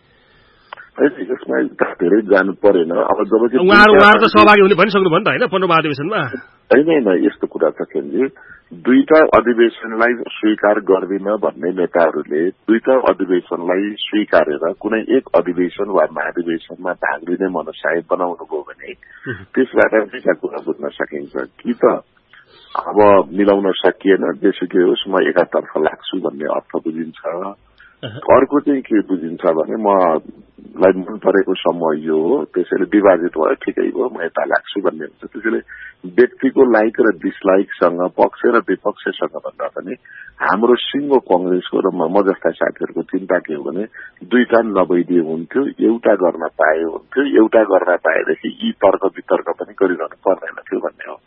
यसमा धेरै जानु परेन। अब जब उहाँहरु त सहभागी हुने भनिसक्नु भयो नि त हैन 15औं महाधिवेशनमा? हैन, यस्तो कुरा छ कि दुईटा अधिवेशनलाई स्वीकार गर्दिन भन्ने नेताहरूले दुईटा अधिवेशनलाई स्वीकारेर कुनै एक अधिवेशन वा महाधिवेशनमा भाग लिने मनसाय बनाउनु भयो भने त्यसबाट दुईटा कुरा बुझ्न सकिन्छ कि त अब मिलाउन सकिएन, जेसुकै होस् म एकातर्फ लाग्छु भन्ने अर्थ बुझिन्छ। अर्को चाहिँ के बुझिन्छ भने मलाई मन परेको समूह यो हो, त्यसैले विभाजित भयो, ठिकै हो, म यता लाग्छु भन्ने हुन्छ। त्यसैले व्यक्तिको लाइक र डिसलाइकसँग पक्ष र विपक्षसँग भन्दा पनि हाम्रो सिङ्गो कंग्रेसको र म जस्ता साथीहरूको चिन्ता के हो भने दुईटा नभइदिए हुन्थ्यो, एउटा गर्न पाए हुन्थ्यो, एउटा गर्न पाएदेखि यी तर्क वितर्क पनि गरिरहनु पर्दैन थियो भन्ने हो।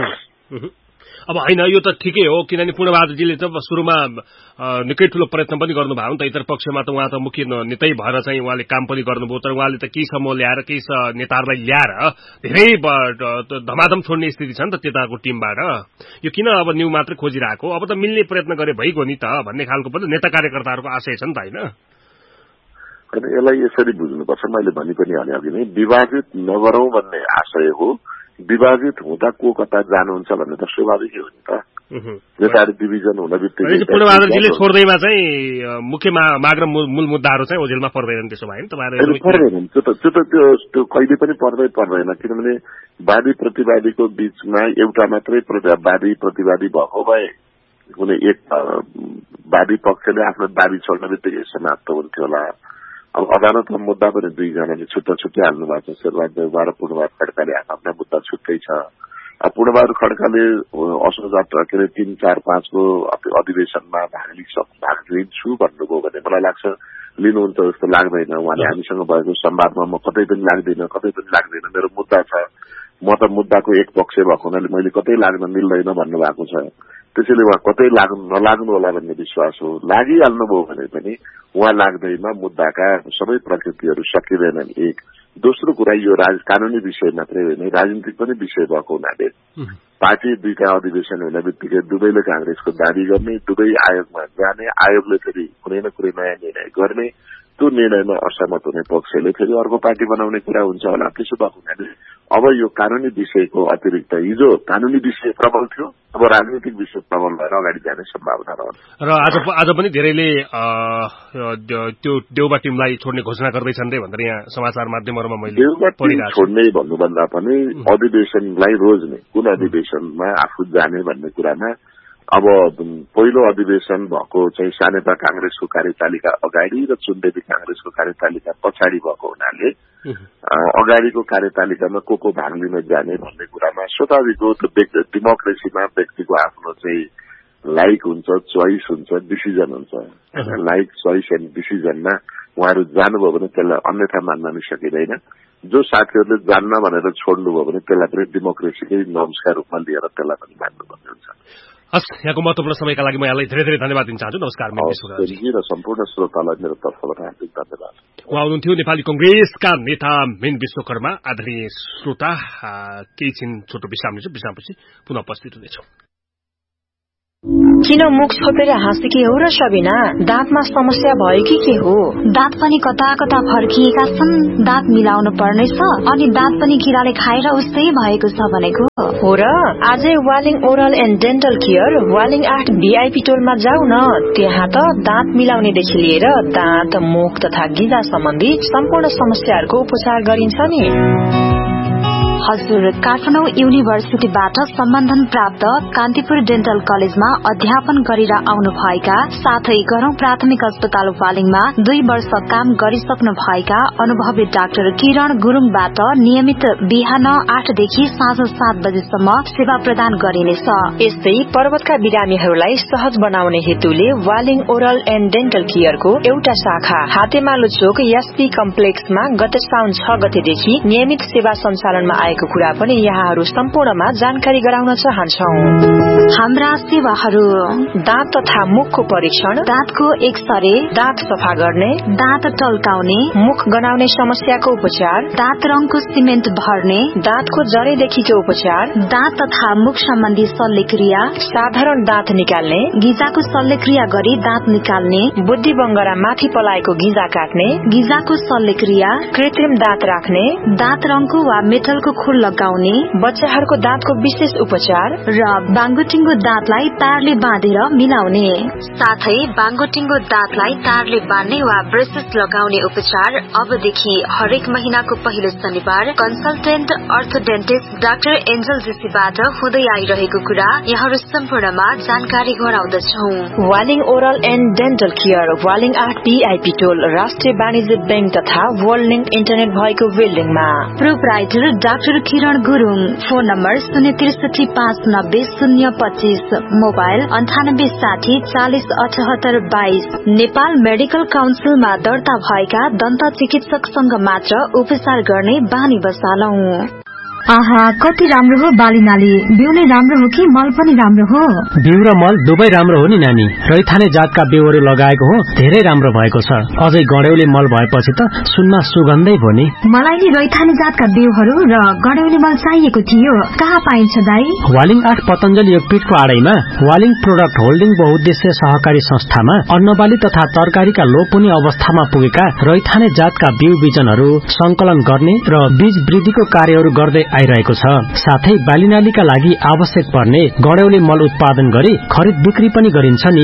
अब हैन, यो त ठिकै हो, किनभने पूर्णबहादुरजीले त सुरुमा निकै ठूलो प्रयत्न पनि गर्नुभयो नि त। इतर पक्षमा त उहाँ त मुख्य नेतै भएर चाहिँ उहाँले काम पनि गर्नुभयो, तर उहाँले त केही समूह ल्याएर केही नेताहरूलाई ल्याएर धेरै धमाधम छोड्ने स्थिति छ नि त त्यताको टिमबाट। यो किन अब न्यू मात्रै खोजिरहेको? अब त मिल्ने प्रयत्न गरे भइगयो नि त भन्ने खालको पनि नेता कार्यकर्ताहरूको आशय छ नि त हैन? यसलाई यसरी बुझ्नुपर्छ, मैले भनि पनि हाले अघि नै विभाजित नगरौं भन्ने आशय हो। विभाजित हुँदा को कता जानुहुन्छ भन्ने त स्वाभाविकै हो नि त। नेताहरू डिभिजन हुन बित्तिकै पूर्णबहादुरजीले छोड्दैमा चाहिँ मुख्य माग र मूल मुद्दाहरू चाहिँ ओझेलमा पर्दैन, त्यसो भए नि तपाईहरु पर्दैन। त्यो कहिले पनि पर्दैन, किनभने वादी प्रतिवादीको बीचमा एउटा मात्रै वादी प्रतिवादी भएको भए कुनै एक वादी पक्षले आफ्नो दाबी छोड्न बित्तिकै समाप्त हुन्थ्यो होला। अब अदालतमा मुद्दा पनि 2 जनाले छुट्टा छुट्टै हाल्नु भएको छ। शेरबहादुर देउवा र पूर्णबहादुर खड्काले आफ्ना मुद्दा छुट्टै छ। पूर्णबहादुर खड्काले असोज 3, 4, 5 को अधिवेशनमा भाग लिन्छु भन्नुभयो भने मलाई लाग्छ लिनुहुन्छ जस्तो लाग्दैन। उहाँले हामीसँग भएको संवादमा म कतै पनि लाग्दैन मेरो मुद्दा छ, म त मुद्दाको एक पक्ष भएको हुनाले मैले कतै लाग्न मिल्दैन भन्नुभएको छ। त्यसैले उहाँ कतै नलाग्नु होला भन्ने विश्वास हो। लागिहाल्नुभयो भने पनि उहाँ लाग्दैमा मुद्दाका सबै प्रकृतिहरू सकिँदैनन्। एक दोस्रो कुरा यो कानूनी विषय मात्रै होइन, राजनीतिक पनि विषय भएको हुनाले पार्टी 2टा अधिवेशन हुने बित्तिकै दुवैले कांग्रेसको दाबी गर्ने, दुवै आयोगमा जाने, आयोगले फेरि कुनै न कुनै नयाँ निर्णय गर्ने, त्यो निर्णयमा असहमत हुने पक्षले फेरि अर्को पार्टी बनाउने कुरा हुन्छ होला। त्यसो भएको हुनाले अब यो कानूनी विषयको अतिरिक्त हिजो कानूनी विषय प्रबल थियो, अब राजनीतिक विषय प्रबल भएर अगाडि जाने सम्भावना रहन्छ। र आज पनि धेरैले त्यो देउबा टिमलाई छोड्ने घोषणा गर्दैछन् रे भनेर यहाँ समाचार माध्यमहरुमा मैले पढिरहेको छु। छोड्ने भन्नुभन्दा पनि अधिवेशनलाई रोज्ने, कुन अधिवेशनमा आफू जाने भन्ने कुरामा अब पहिलो अधिवेशन भएको चाहिँ सानेपा कांग्रेसको कार्यतालिका अगाडि र चुन्डेली कांग्रेसको कार्यतालिका पछाडि भएको हुनाले अगाडिको कार्यतालिकामा को भाग लिन जाने भन्ने कुरामा स्वतन्त्रको डेमोक्रेसीमा व्यक्तिको आफ्नो चाहिँ लाइक हुन्छ, चोइस हुन्छ, डिसिजन हुन्छ। लाइक, चोइस एन्ड डिसिजनमा उहाँहरू जानुभयो भने त्यसलाई अन्यथा मान्न नै सकिँदैन। जो साथीहरूले जान्न भनेर छोड्नुभयो भने त्यसलाई पनि डेमोक्रेसीकै नर्म्सका रूपमा लिएर त्यसलाई पनि मान्नुपर्ने हुन्छ। हस्, यहाँको महत्वपूर्ण समयका लागि म यहाँलाई धेरै धेरै धन्यवाद दिन चाहन्छु। नमस्कार। र सम्पूर्ण श्रोतालाई मेरो तर्फबाट हार्दिक धन्यवाद। उहाँ हुनुहुन्थ्यो नेपाली कंग्रेसका नेता मेन विश्वकर्मा। आदरणीय श्रोता, केही छिन छोटो विश्राम लिन्छौँ, विश्रामपछि पुनः उपस्थित हुनेछौँ। किन मुख छोपेर हाँसेकी हो र सबिना? दाँतमा समस्या भयो कि के हो? दाँत पनि कता कता फर्किएका छन्, दाँत मिलाउनु पर्नेछ, अनि दाँत पनि किराले खाएर उस्तै भएको छ भनेको हो र। आजै Waling oral and dental care Waling 8 VIP टोलमा जाऊ न। त्यहाँ त दाँत मिलाउनेदेखि लिएर दाँत, मुख तथा गिजा सम्बन्धी सम्पूर्ण समस्याहरूको उपचार गरिन्छ नि। हजुर, काठमाडौँ युनिभर्सिटीबाट सम्बन्धन प्राप्त कान्तिपुर डेन्टल कलेजमा अध्यापन गरेर आउनु भएका साथै गरौं प्राथमिक अस्पताल वालिङमा 2 वर्ष काम गरिसक्नु भएका अनुभवी डाक्टर किरण गुरुङबाट नियमित बिहान 8 देखि साँझ 7 बजेसम्म सेवा प्रदान गरिनेछ। यस्तै पर्वतका बिरामीहरूलाई सहज बनाउने हेतुले वालिङ ओरल एन्ड डेन्टल केयरको एउटा शाखा हातेमालो चोक एसपी कम्प्लेक्समा गत साउन 6 गतेदेखि नियमित सेवा सञ्चालनमा को कुरा पनि यहाँहरू सम्पूर्णमा जानकारी गराउन चाहन्छौं। हाम्रा सेवाहरू: दाँत तथा मुखको परीक्षण, दाँतको एक्सरे, दाँत सफा गर्ने, दाँत टल्काउने, मुख गनाउने समस्याको उपचार, दाँत रङको सिमेन्ट भर्ने, दाँतको जरेदेखिको उपचार, दाँत तथा मुख सम्बन्धी शल्यक्रिया, साधारण दाँत निकाल्ने, गिजाको शल्यक्रिया गरी दाँत निकाल्ने, बुद्धि बङ्गरा माथि पलाएको गिजा काट्ने, गिजाको शल्यक्रिया, कृत्रिम दाँत राख्ने, दाँत रङको वा मेटलको खोल लगाउने, बच्चाहरूको दाँतको विशेष उपचार र बाङ्गोटिङ्गो दाँतलाई तारले बाँधेर मिलाउने, साथै बाङ्गोटिङ्गो दाँतलाई तारले बाँध्ने वा ब्रेसेस लगाउने उपचार अबदेखि हरेक महिनाको पहिलो शनिबार कन्सल्टेन्ट अर्थोडेन्टिस्ट डाक्टर एन्जल जेसीबाट हुँदै आइरहेको कुरा यहाँहरू सम्पूर्णमा जानकारी गराउँदछौ। Waling oral and dental care Waling 8 VIP टोल राष्ट्रिय वाणिज्य बैंक तथा वर्ल्ड लिंक इन्टरनेट भएको बिल्डिङमा। प्रोप्राइटर डाक्टर किरण Gurung. Phone number 036590 025, mobile 9860 40 78 22। Nepal medical काउन्सिलमा दर्ता भएका दन्त चिकित्सकसँग मात्र उपचार गर्ने बानी बसालौं। आहा, कति राम्रो हो बालीनाली। बिउ नै राम्रो हो कि मल पनि राम्रो हो? बिउ र मल दुवै राम्रो हो नि नानी। रैथाने जातका बिउहरू लगाएको हो, धेरै राम्रो भएको छ। अझै गडेउले मल भएपछि त सुनमा सुगन्धै भयो नि। मलाई नि रैथाने जातका बिउहरू र गडेउले मल चाहिएको थियो। कहाँ पाइन्छ दाई? वालिङ 8 पतञ्जलि योगपीठको आडैमा वालिङ प्रोडक्ट होल्डिङ बहुउद्देश्य सहकारी संस्थामा अन्नबाली तथा तरकारीका लोपहुने अवस्थामा पुगेका रैथाने जातका बिउ बिजनहरू संकलन गर्ने र बीज वृद्धिको कार्यहरू गर्दै आइरहेको छ। साथै बालीनालीका लागि आवश्यक पर्ने गडेउले मल उत्पादन गरी खरिद बिक्री पनि गरिन्छ नि।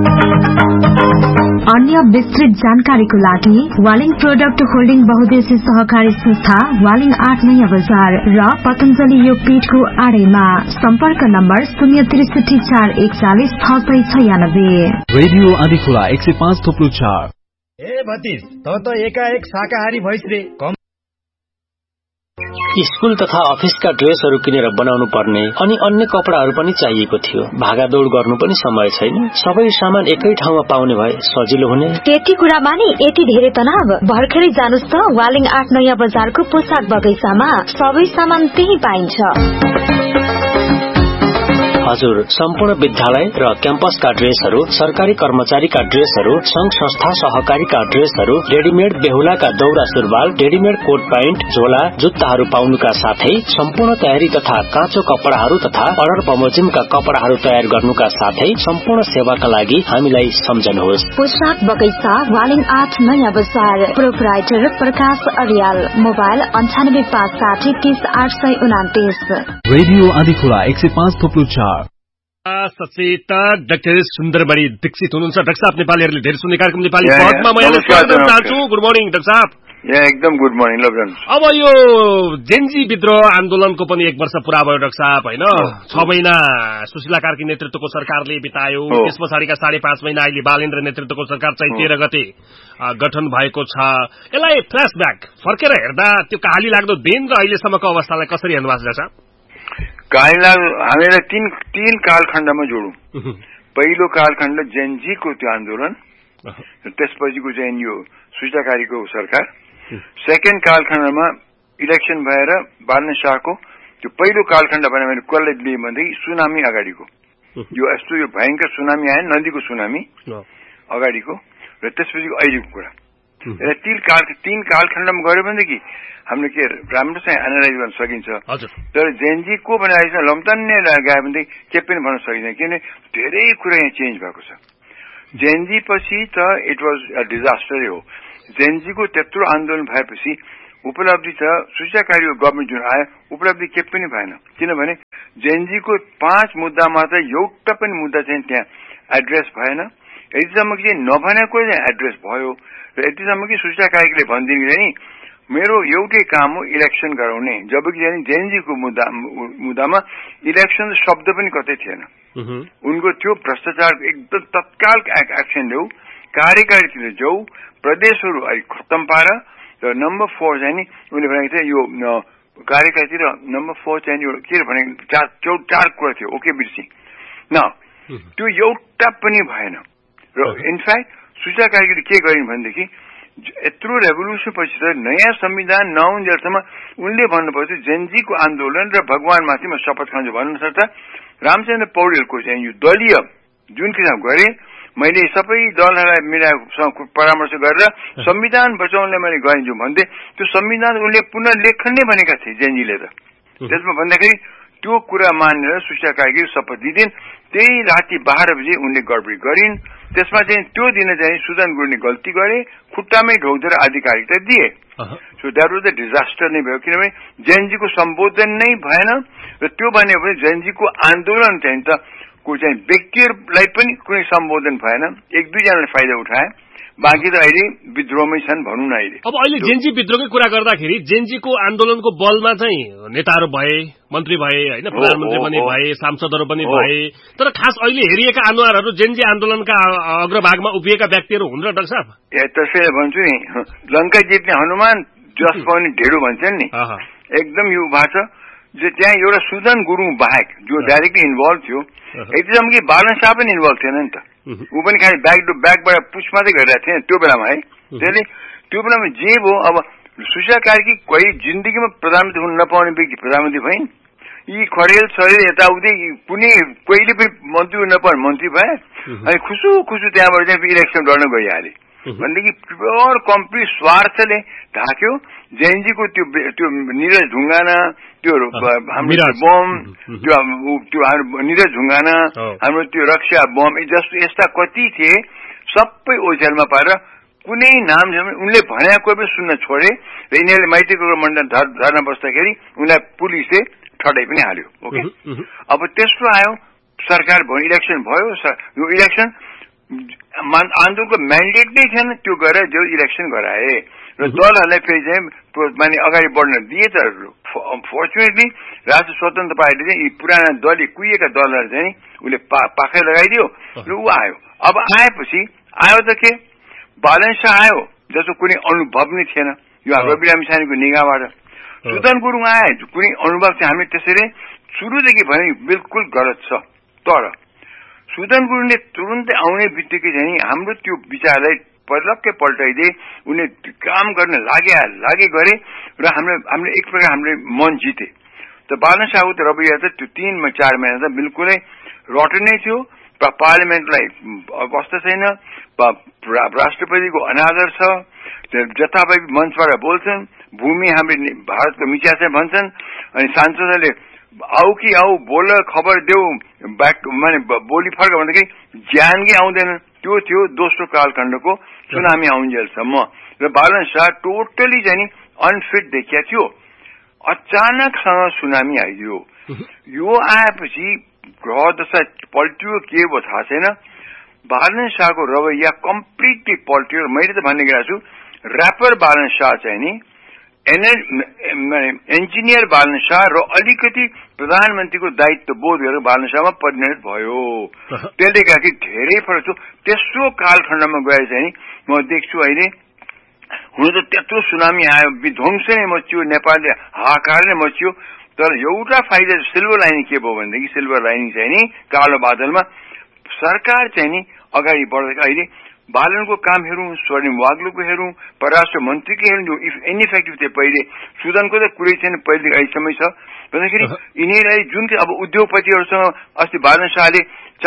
अन्य विस्तृत जानकारीको लागि वालिङ प्रोडक्ट होल्डिङ बहुउद्देश्य सहकारी संस्था वालिङ 8 नयाँ बजार र पतञ्जलि योगपीठको आडैमा। सम्पर्क नम्बर 063 441 696। रेडियो आँधीखोला 105.4। ए भतिज त एकाएक शाकाहारी भइस रे। स्कूल तथा अफिसका ड्रेसहरू किनेर बनाउनु पर्ने अनि अन्य कपडाहरू पनि चाहिएको थियो। भागादौड़ गर्नु पनि समय छैन। सबै सामान एकै ठाउँमा पाउने भए सजिलो हुने। त्यति कुरामा नि यति धेरै तनाव। भर्खरै जानुस् त वालिङ 8 नयाँ बजारको पोसाक बगैँचामा सबै सामान त्यही पाइन्छ। हजुर, सम्पूर्ण विद्यालय र क्याम्पसका ड्रेसहरू, सरकारी कर्मचारीका ड्रेसहरू, संघ संस्था सहकारीका ड्रेसहरू, रेडीमेड बेहुलाका दौरा सुरुवाल, रेडीमेड कोट प्यान्ट, झोला, जुत्ताहरू पाउनुका साथै सम्पूर्ण तयारी तथा काँचो कपडाहरू तथा अर्डर बमोजिमका कपडाहरू तयार गर्नुका साथै सम्पूर्ण सेवाका लागि हामीलाई सम्झनुहोस्। पोसाक बगैँचा वालिङ 8 नयाँ बजार। प्रोपराइटर प्रकाश अर्याल। मोबाइल 9856 30 829। रेडियो आदिखोला 105.4। सचेतक डाक्टर सुन्दरबडी दीक्षित हुनुहुन्छ। डाक्टर साहब, नेपालीहरूले धेरै सुन्ने कार्यक्रम नेपाली पदमा म यहाँलाई स्वागत गर्न चाहन्छु। गुड मर्निङ डाक्टर साहब। एकदम गुड मर्निङ। अब यो जेन्जी विद्रोह आन्दोलनको पनि 1 वर्ष पूरा भयो डाक्टर साहब, होइन? 6 महिना सुशीला कार्की नेतृत्वको सरकारले बितायो। त्यस पछाडिका 5.5 महिना अहिले बालेन्द्र नेतृत्वको सरकार चाहिँ 13 गते गठन भएको छ। यसलाई फ्ल्यासब्याक फर्केर हेर्दा त्यो कहाली लाग्दो दिन र अहिलेसम्मको अवस्थालाई कसरी हेर्नु भएको छ डाक्टर साहब? हामीलाई तीन कालखण्डमा जोडौं। पहिलो कालखण्ड जेनजीको त्यो आन्दोलन, त्यसपछिको चाहिँ यो सुशीलाकारीको सरकार। सेकेन्ड कालखण्डमा इलेक्सन भएर बालन शाहको त्यो पहिलो कालखण्ड भने मैले कसलाई लिए भन्दै सुनामी अगाडिको यो यस्तो यो भयंकर सुनामी आयो, नदीको सुनामी अगाडिको, र त्यसपछिको अहिलेको कुरा। तीन कालखण्डमा गयो भनेदेखि हामीले के राम्रोसँग एनालाइज गर्न सकिन्छ। तर जेनजी को बनाइछ लम्तन्ने गयो भनेदेखि के पनि भन्न सकिन्छ, किनभने धेरै कुरा यहाँ चेन्ज भएको छ। जेनजी पछि त इट वाज अ डिजास्टरै हो। जेनजीको त्यत्रो आन्दोलन भएपछि उपलब्धि त सुशीलाकारीको गभर्मेन्ट जुन आयो उपलब्धि के पनि भएन, किनभने जेनजीको 5 मुद्दामा त एउटा पनि मुद्दा चाहिँ त्यहाँ एड्रेस भएन। यतिसम्म कि नभनेको चाहिँ एड्रेस भयो, र यतिसम्म कि सुशीलाकारीले भनिदिनु नि मेरो एउटै काम हो इलेक्सन गराउने, जबकि जेनजीको मुद्दामा इलेक्सन शब्द पनि कतै थिएन। उनको त्यो भ्रष्टाचार एकदम तत्काल एक्सन ल्याऊ, कार्यकारीतिर जाऊ, प्रदेशहरू अहिले खत्तम पार। र नम्बर 4 चाहिँ नि उनले भनेको थियो यो कार्यकारीतिर नम्बर 4 चाहिँ के भने 4 कुरा थियो। ओके बिर्सी न, त्यो एउटा पनि भएन। र इनफ्याक्ट सुशीलाकारीले के गरिन् भनेदेखि यत्रो रेभोल्युसन पछि त नयाँ संविधान नहुन्जेलसम्म उनले भन्नुपर्छ जेनजीको आन्दोलन र भगवानमाथि म शपथ खान्छु भन्नु सक्छ। रामचन्द्र पौडेलको चाहिँ यो दलीय जुन किसिम गरे, मैले सबै दलहरूलाई मिलाएर परामर्श गरेर संविधान बचाउनलाई मैले गरिन्छु भन्दै त्यो संविधान उनले पुनर्लेखन नै भनेका थिए जेनजीले त। त्यसमा भन्दाखेरि त्यो कुरा मानेर सुशीलाकारीले शपथ दिइन्। त्यही राति 12 बजे उनले गडबडी गरिन्। त्यसमा चाहिँ त्यो दिन चाहिँ सुदन गुरुङले गल्ती गरे, खुट्टामै ढोक्देर आधिकारिकता दिए। So that was the disaster नै भयो, किनभने जेनजीको सम्बोधन नै भएन। र त्यो भन्यो भने जेनजीको आन्दोलन चाहिँ त को चाहिँ व्यक्तिहरूलाई पनि कुनै सम्बोधन भएन। 1-2 जनाले फाइदा उठाए, बाँकी त अहिले विद्रोहमै छन् भनौँ न। अहिले जेनजी विद्रोहकै कुरा गर्दाखेरि जेनजीको आन्दोलनको बलमा चाहिँ नेताहरू भए, मन्त्री भए, होइन, प्रधानमन्त्री पनि भए, सांसदहरू पनि भए। तर खास अहिले हेरिएका अनुहारहरू जेनजी आन्दोलनका अग्रभागमा उभिएका व्यक्तिहरू हुन् र डाक्टर साहब? त्यसैले भन्छु नि, लङ्का जित्ने हनुमान जस पनि ढेडो भन्छन् नि, एकदम यो भएको छ। त्यहाँ एउटा सुदन गुरुङ बाहेक जो डाइरेक्टली इन्भल्भ थियो, एकदम कि बालन शाह पनि इन्भल्भ थिएन नि त। ऊ पनि खालि ब्याकबाट पुस मात्रै गरिरहेको थिएन त्यो बेलामा है। त्यसले त्यो बेलामा जे भयो, अब सुशीलाकारीकी कोही जिन्दगीमा प्रधानमन्त्री हुन नपाउने व्यक्ति प्रधानमन्त्री भइन्। यी खरेल सरेल यताउति कुनै कहिले पनि मन्त्री हुन नपाउने मन्त्री भए। अनि खुसु त्यहाँबाट चाहिँ इलेक्सन लड्न गइहाले भनेदेखि प्योर कम्प्लिट स्वार्थले ढाक्यो। जेनजीको त्यो निरज ढुङ्गाना, त्यो हाम्रो बम, त्यो निरज ढुङ्गाना, हाम्रो त्यो रक्षा बम, जस्तो यस्ता कति थिए सबै ओझेलमा पारेर कुनै नाम उनले भनेको कोही पनि सुन्न छोडे। र यिनीहरूले माइतीको मण्डल धर्ना बस्दाखेरि उनलाई पुलिसले ठटाइ पनि हाल्यो। ओके, अब त्यस्तो आयो, सरकार भयो, इलेक्सन भयो। यो इलेक्सन आन्दोलनको म्यान्डेट नै थिएन, त्यो गरेर जो इलेक्सन गराए र दलहरूलाई फेरि चाहिँ माने अगाडि बढ्न दिए। तर फर्चुनेटली राष्ट्र स्वतन्त्र पार्टीले चाहिँ यी पुराना दलीय कुहिएका दलहरू चाहिँ उसले पाखै लगाइदियो र ऊ आयो। अब आएपछि आयो त के बालन शाह आयो जस्तो कुनै अनुभव नै थिएन यो हाम्रो बिरामी सानीको निगाहबाट। सुदन गुरुङ आए कुनै अनुभव चाहिँ हामी त्यसरी सुरुदेखि भने बिल्कुल गलत छ। तर सुदन गुरुङले तुरुन्तै आउने बित्तिकै चाहिँ हाम्रो त्यो विचारलाई पल्लक्कै पल्टाइदिए, उनले काम गर्न लागे गरे र हामीले एक प्रकार हामीले मन जिते। त बालन शाहको त रवैया त त्यो 3-4 महिना त बिल्कुलै रट नै थियो। पार्लियामेन्टलाई अवस्था छैन, राष्ट्रपतिको अनादर छ, जथाभावी मञ्चबाट बोल्छन्, भूमि हामीले भारतको मिच्या चाहिँ भन्छन्, अनि सांसदहरूले आऊ कि आऊ बोल खबर देऊ माने बोली फर्क भन्दाखेरि ज्यानकै आउँदैन। त्यो थियो दोस्रो कालखण्डको सुनामी आउन्जेलसम्म र बालन शाह टोटली चाहिँ अनफिट देखिया थियो। अचानकसँग सुनामी आइदियो। यो आएपछि ग्रह दशा पल्टियो के भयो थाहा छैन। बालन शाहको रवैया कम्प्लिटली पल्टियो। मैले त भन्ने गएको छु ऱ्यापर बालन शाह चाहिँ नि इन्जिनियर बालन शाह र अलिकति प्रधानमन्त्रीको दायित्व बोध गरेर बालन शाहमा परिणत भयो। त्यसले गर्दा धेरै फरक छ। तेस्रो कालखण्डमा गएर चाहिँ म देख्छु अहिले हुन त त्यत्रो सुनामी आयो, विध्वंस नै मच्यो, नेपालले हाहाकार नै मच्यो। तर एउटा फाइदा सिल्भर लाइनिङ के भयो भनेदेखि सिल्भर लाइनिङ चाहिँ नि कालो बादलमा सरकार चाहिँ नि अगाडि बढ्दै अहिले बालनको काम हेरौँ, स्वर्णिम वाग्लुको हेरौँ, परराष्ट्र मन्त्रीको हेरौँ, जो इनइफेक्टिभ थिए पहिले। सुदनको त कुरै छैन, पहिले अहिलेसम्मै छ भन्दाखेरि यिनीहरूलाई जुन अब उद्योगपतिहरूसँग अस्ति बालन शाहले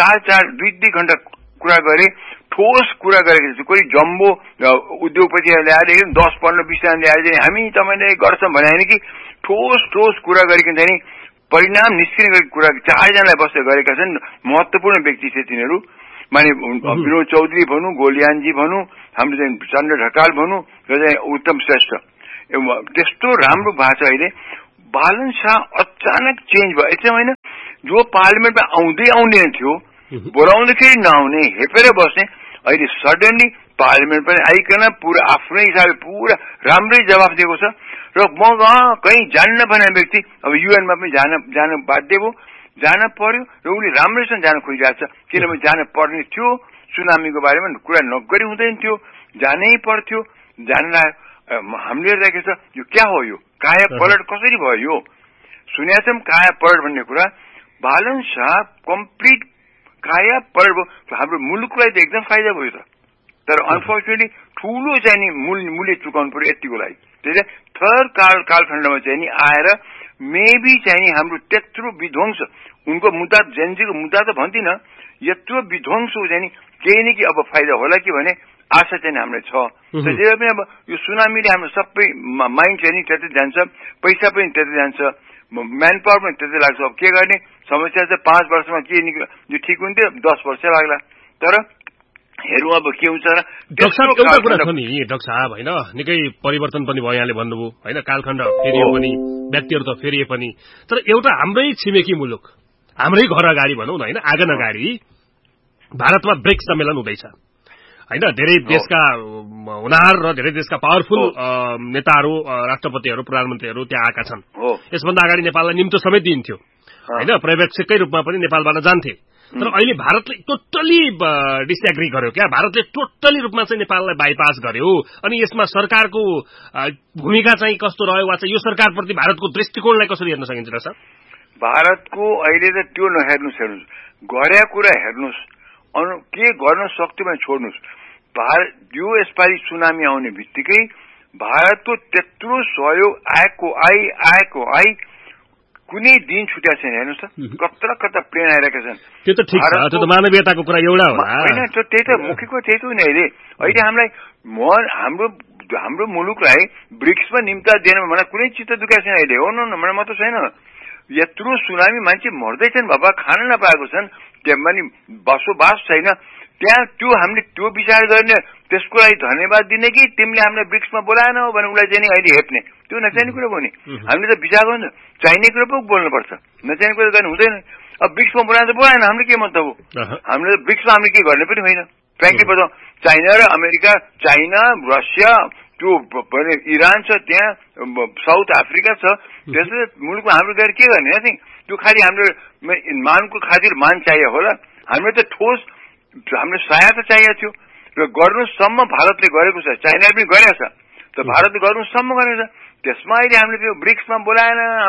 2 घण्टा कुरा गरे, ठोस कुरा गरेको छ। कोही जम्बो उद्योगपतिहरू ल्याएर 10-15-20 जना ल्याएर हामी तपाईँले गर्छौँ भने होइन कि ठोस कुरा गरिकन चाहिँ परिणाम निस्किने गरेको कुरा 4 जनालाई बसेर गरेका छन्। महत्वपूर्ण व्यक्ति थिए तिनीहरू, माने विनोद चौधरी भनौँ, गोलियानजी भनौँ, हाम्रो चाहिँ चन्द्र ढकाल भनौँ र चाहिँ उत्तम श्रेष्ठ। त्यस्तो राम्रो भएको छ अहिले। बालन शाह अचानक चेन्ज भयो। यसो होइन जो पार्लियामेन्टमा आउँदैन थियो, बोलाउँदाखेरि नआउने, हेपेर बस्ने, अहिले सडनली पार्लियामेन्ट पनि आइकन पुरा आफ्नै हिसाबले पुरा राम्रै जवाफ दिएको छ। र म कहीँ जान्न भने व्यक्ति अब युएनमा पनि जान बाध्य भयो, जान पर्यो र उसले राम्रैसँग जान खोजिरहेको छ। किनभने जान पर्ने थियो, सुनामीको बारेमा कुरा नगरी हुँदैन थियो, जानै पर्थ्यो, जान हामीले हेर्दाखेरि छ यो क्या हो, यो काया पलट कसरी भयो, यो सुनेका छौँ काया पलट भन्ने कुरा। बालन शाह कम्प्लिट काया पलट भयो। हाम्रो मुलुकलाई त एकदम फाइदा भयो त। तर अनफर्चुनेटली ठूलो चाहिँ नि मूल्य चुकाउनु पर्यो यतिको लागि। त्यसले थर्ड कालखण्डमा चाहिँ नि आएर मेबी चाहिँ नि हाम्रो त्यत्रो विध्वंस, उनको मुद्दा जेनजीको मुद्दा त भन्दिनँ, यत्रो विध्वंस चाहिँ नि केही न केही अब फाइदा होला कि भने आशा चाहिँ हामीलाई छ। त्यसैले पनि अब यो सुनामीले हाम्रो सबै माइन्ड चाहिँ नि त्यतै जान्छ, पैसा पनि त्यतै जान्छ, म्यान पावर पनि त्यतै लाग्छ। अब के गर्ने, समस्या चाहिँ 5 वर्षमा के यो ठिक हुन्थ्यो, 10 वर्ष लाग्ला। तर हेरौँ अब के हुन्छ र। एउटा कुरा छ नि डाक्टर साहब, होइन निकै परिवर्तन पनि भयो यहाँले भन्नुभयो, होइन कालखण्ड फेरियो पनि, व्यक्तिहरू त फेरिए पनि। तर एउटा हाम्रै छिमेकी मुलुक, हाम्रै घर अगाडि भनौँ न, होइन आँगन अगाडि भारतमा ब्रिक्स सम्मेलन हुँदैछ, होइन धेरै देशका हुनहार र धेरै देशका पावरफुल नेताहरू, राष्ट्रपतिहरू, प्रधानमन्त्रीहरू त्यहाँ आएका छन्। यसभन्दा अगाडि नेपाललाई निम्तो समेत दिइन्थ्यो, होइन पर्यवेक्षककै रूपमा पनि नेपालबाट जान्थे। तर अहिले भारतले टोटली डिसएग्री गर्यो क्या, भारतले टोटली रूपमा चाहिँ नेपाललाई बाइपास गर्यो। अनि यसमा सरकारको भूमिका चाहिँ कस्तो रह्यो, वा चाहिँ यो सरकारप्रति भारतको दृष्टिकोणलाई कसरी हेर्न सकिन्छ र सर? भारतको अहिले त त्यो नहेर्नुहोस्, गरे कुरा हेर्नुहोस्, के गर्न सक्थ्यो भने छोड्नुहोस्। यो यसपालि सुनामी आउने बित्तिकै भारतको त्यत्रो सहयोग आएको आई कुनै दिन छुट्या छैन। हेर्नुहोस् त कता प्लेन आइरहेका छन्। त्यो त ठिक छ, त्यो त मानवीयताको कुरा एउटा होला होइन। त्यही त मुख्यको त्यही त हो नि। अहिले हामीलाई हाम्रो मुलुकलाई ब्रिक्समा निम्ता दिएन मलाई कुनै चित्त दुखेको छैन अहिले। हो न, मलाई मात्र छैन, यत्रो सुनामी मान्छे मर्दैछन् बाबा, खान नपाएको छन्, त्यहाँ पनि बसोबास छैन त्यहाँ। त्यो हामीले त्यो विचार गर्ने, त्यसको लागि धन्यवाद दिने कि तिमीले हामीलाई ब्रिक्समा बोलाएनौ भने उसलाई चाहिँ अहिले हेप्ने, त्यो नचाहिने कुरा भयो नि। हामीले त विचार गर्नु, चाहिने कुरा पो बोल्नुपर्छ, नचाहिने कुरा गर्नु हुँदैन। अब ब्रिक्समा बोलाएर त बोलाएन, हाम्रो के मतलब हो? हामीले त ब्रिक्समा हामीले के गर्ने पनि होइन। फ्रेङ्कली बताउँ, चाइना र अमेरिका, चाइना, रसिया, त्यो इरान छ, त्यहाँ साउथ अफ्रिका छ, त्यसले मुलुकमा हाम्रो गएर के गर्ने? त्यो खालि हाम्रो मानको खातिर मान चाहियो होला। हामीले त ठोस हाम्रो सहायता चाहिएको थियो र गर्नुसम्म भारतले गरेको छ, चाइनाले पनि गरेको छ, त भारतले गर्नुसम्म गरेको छ। त्यसमा अहिले हामीले त्यो ब्रिक्समा बोलाएन,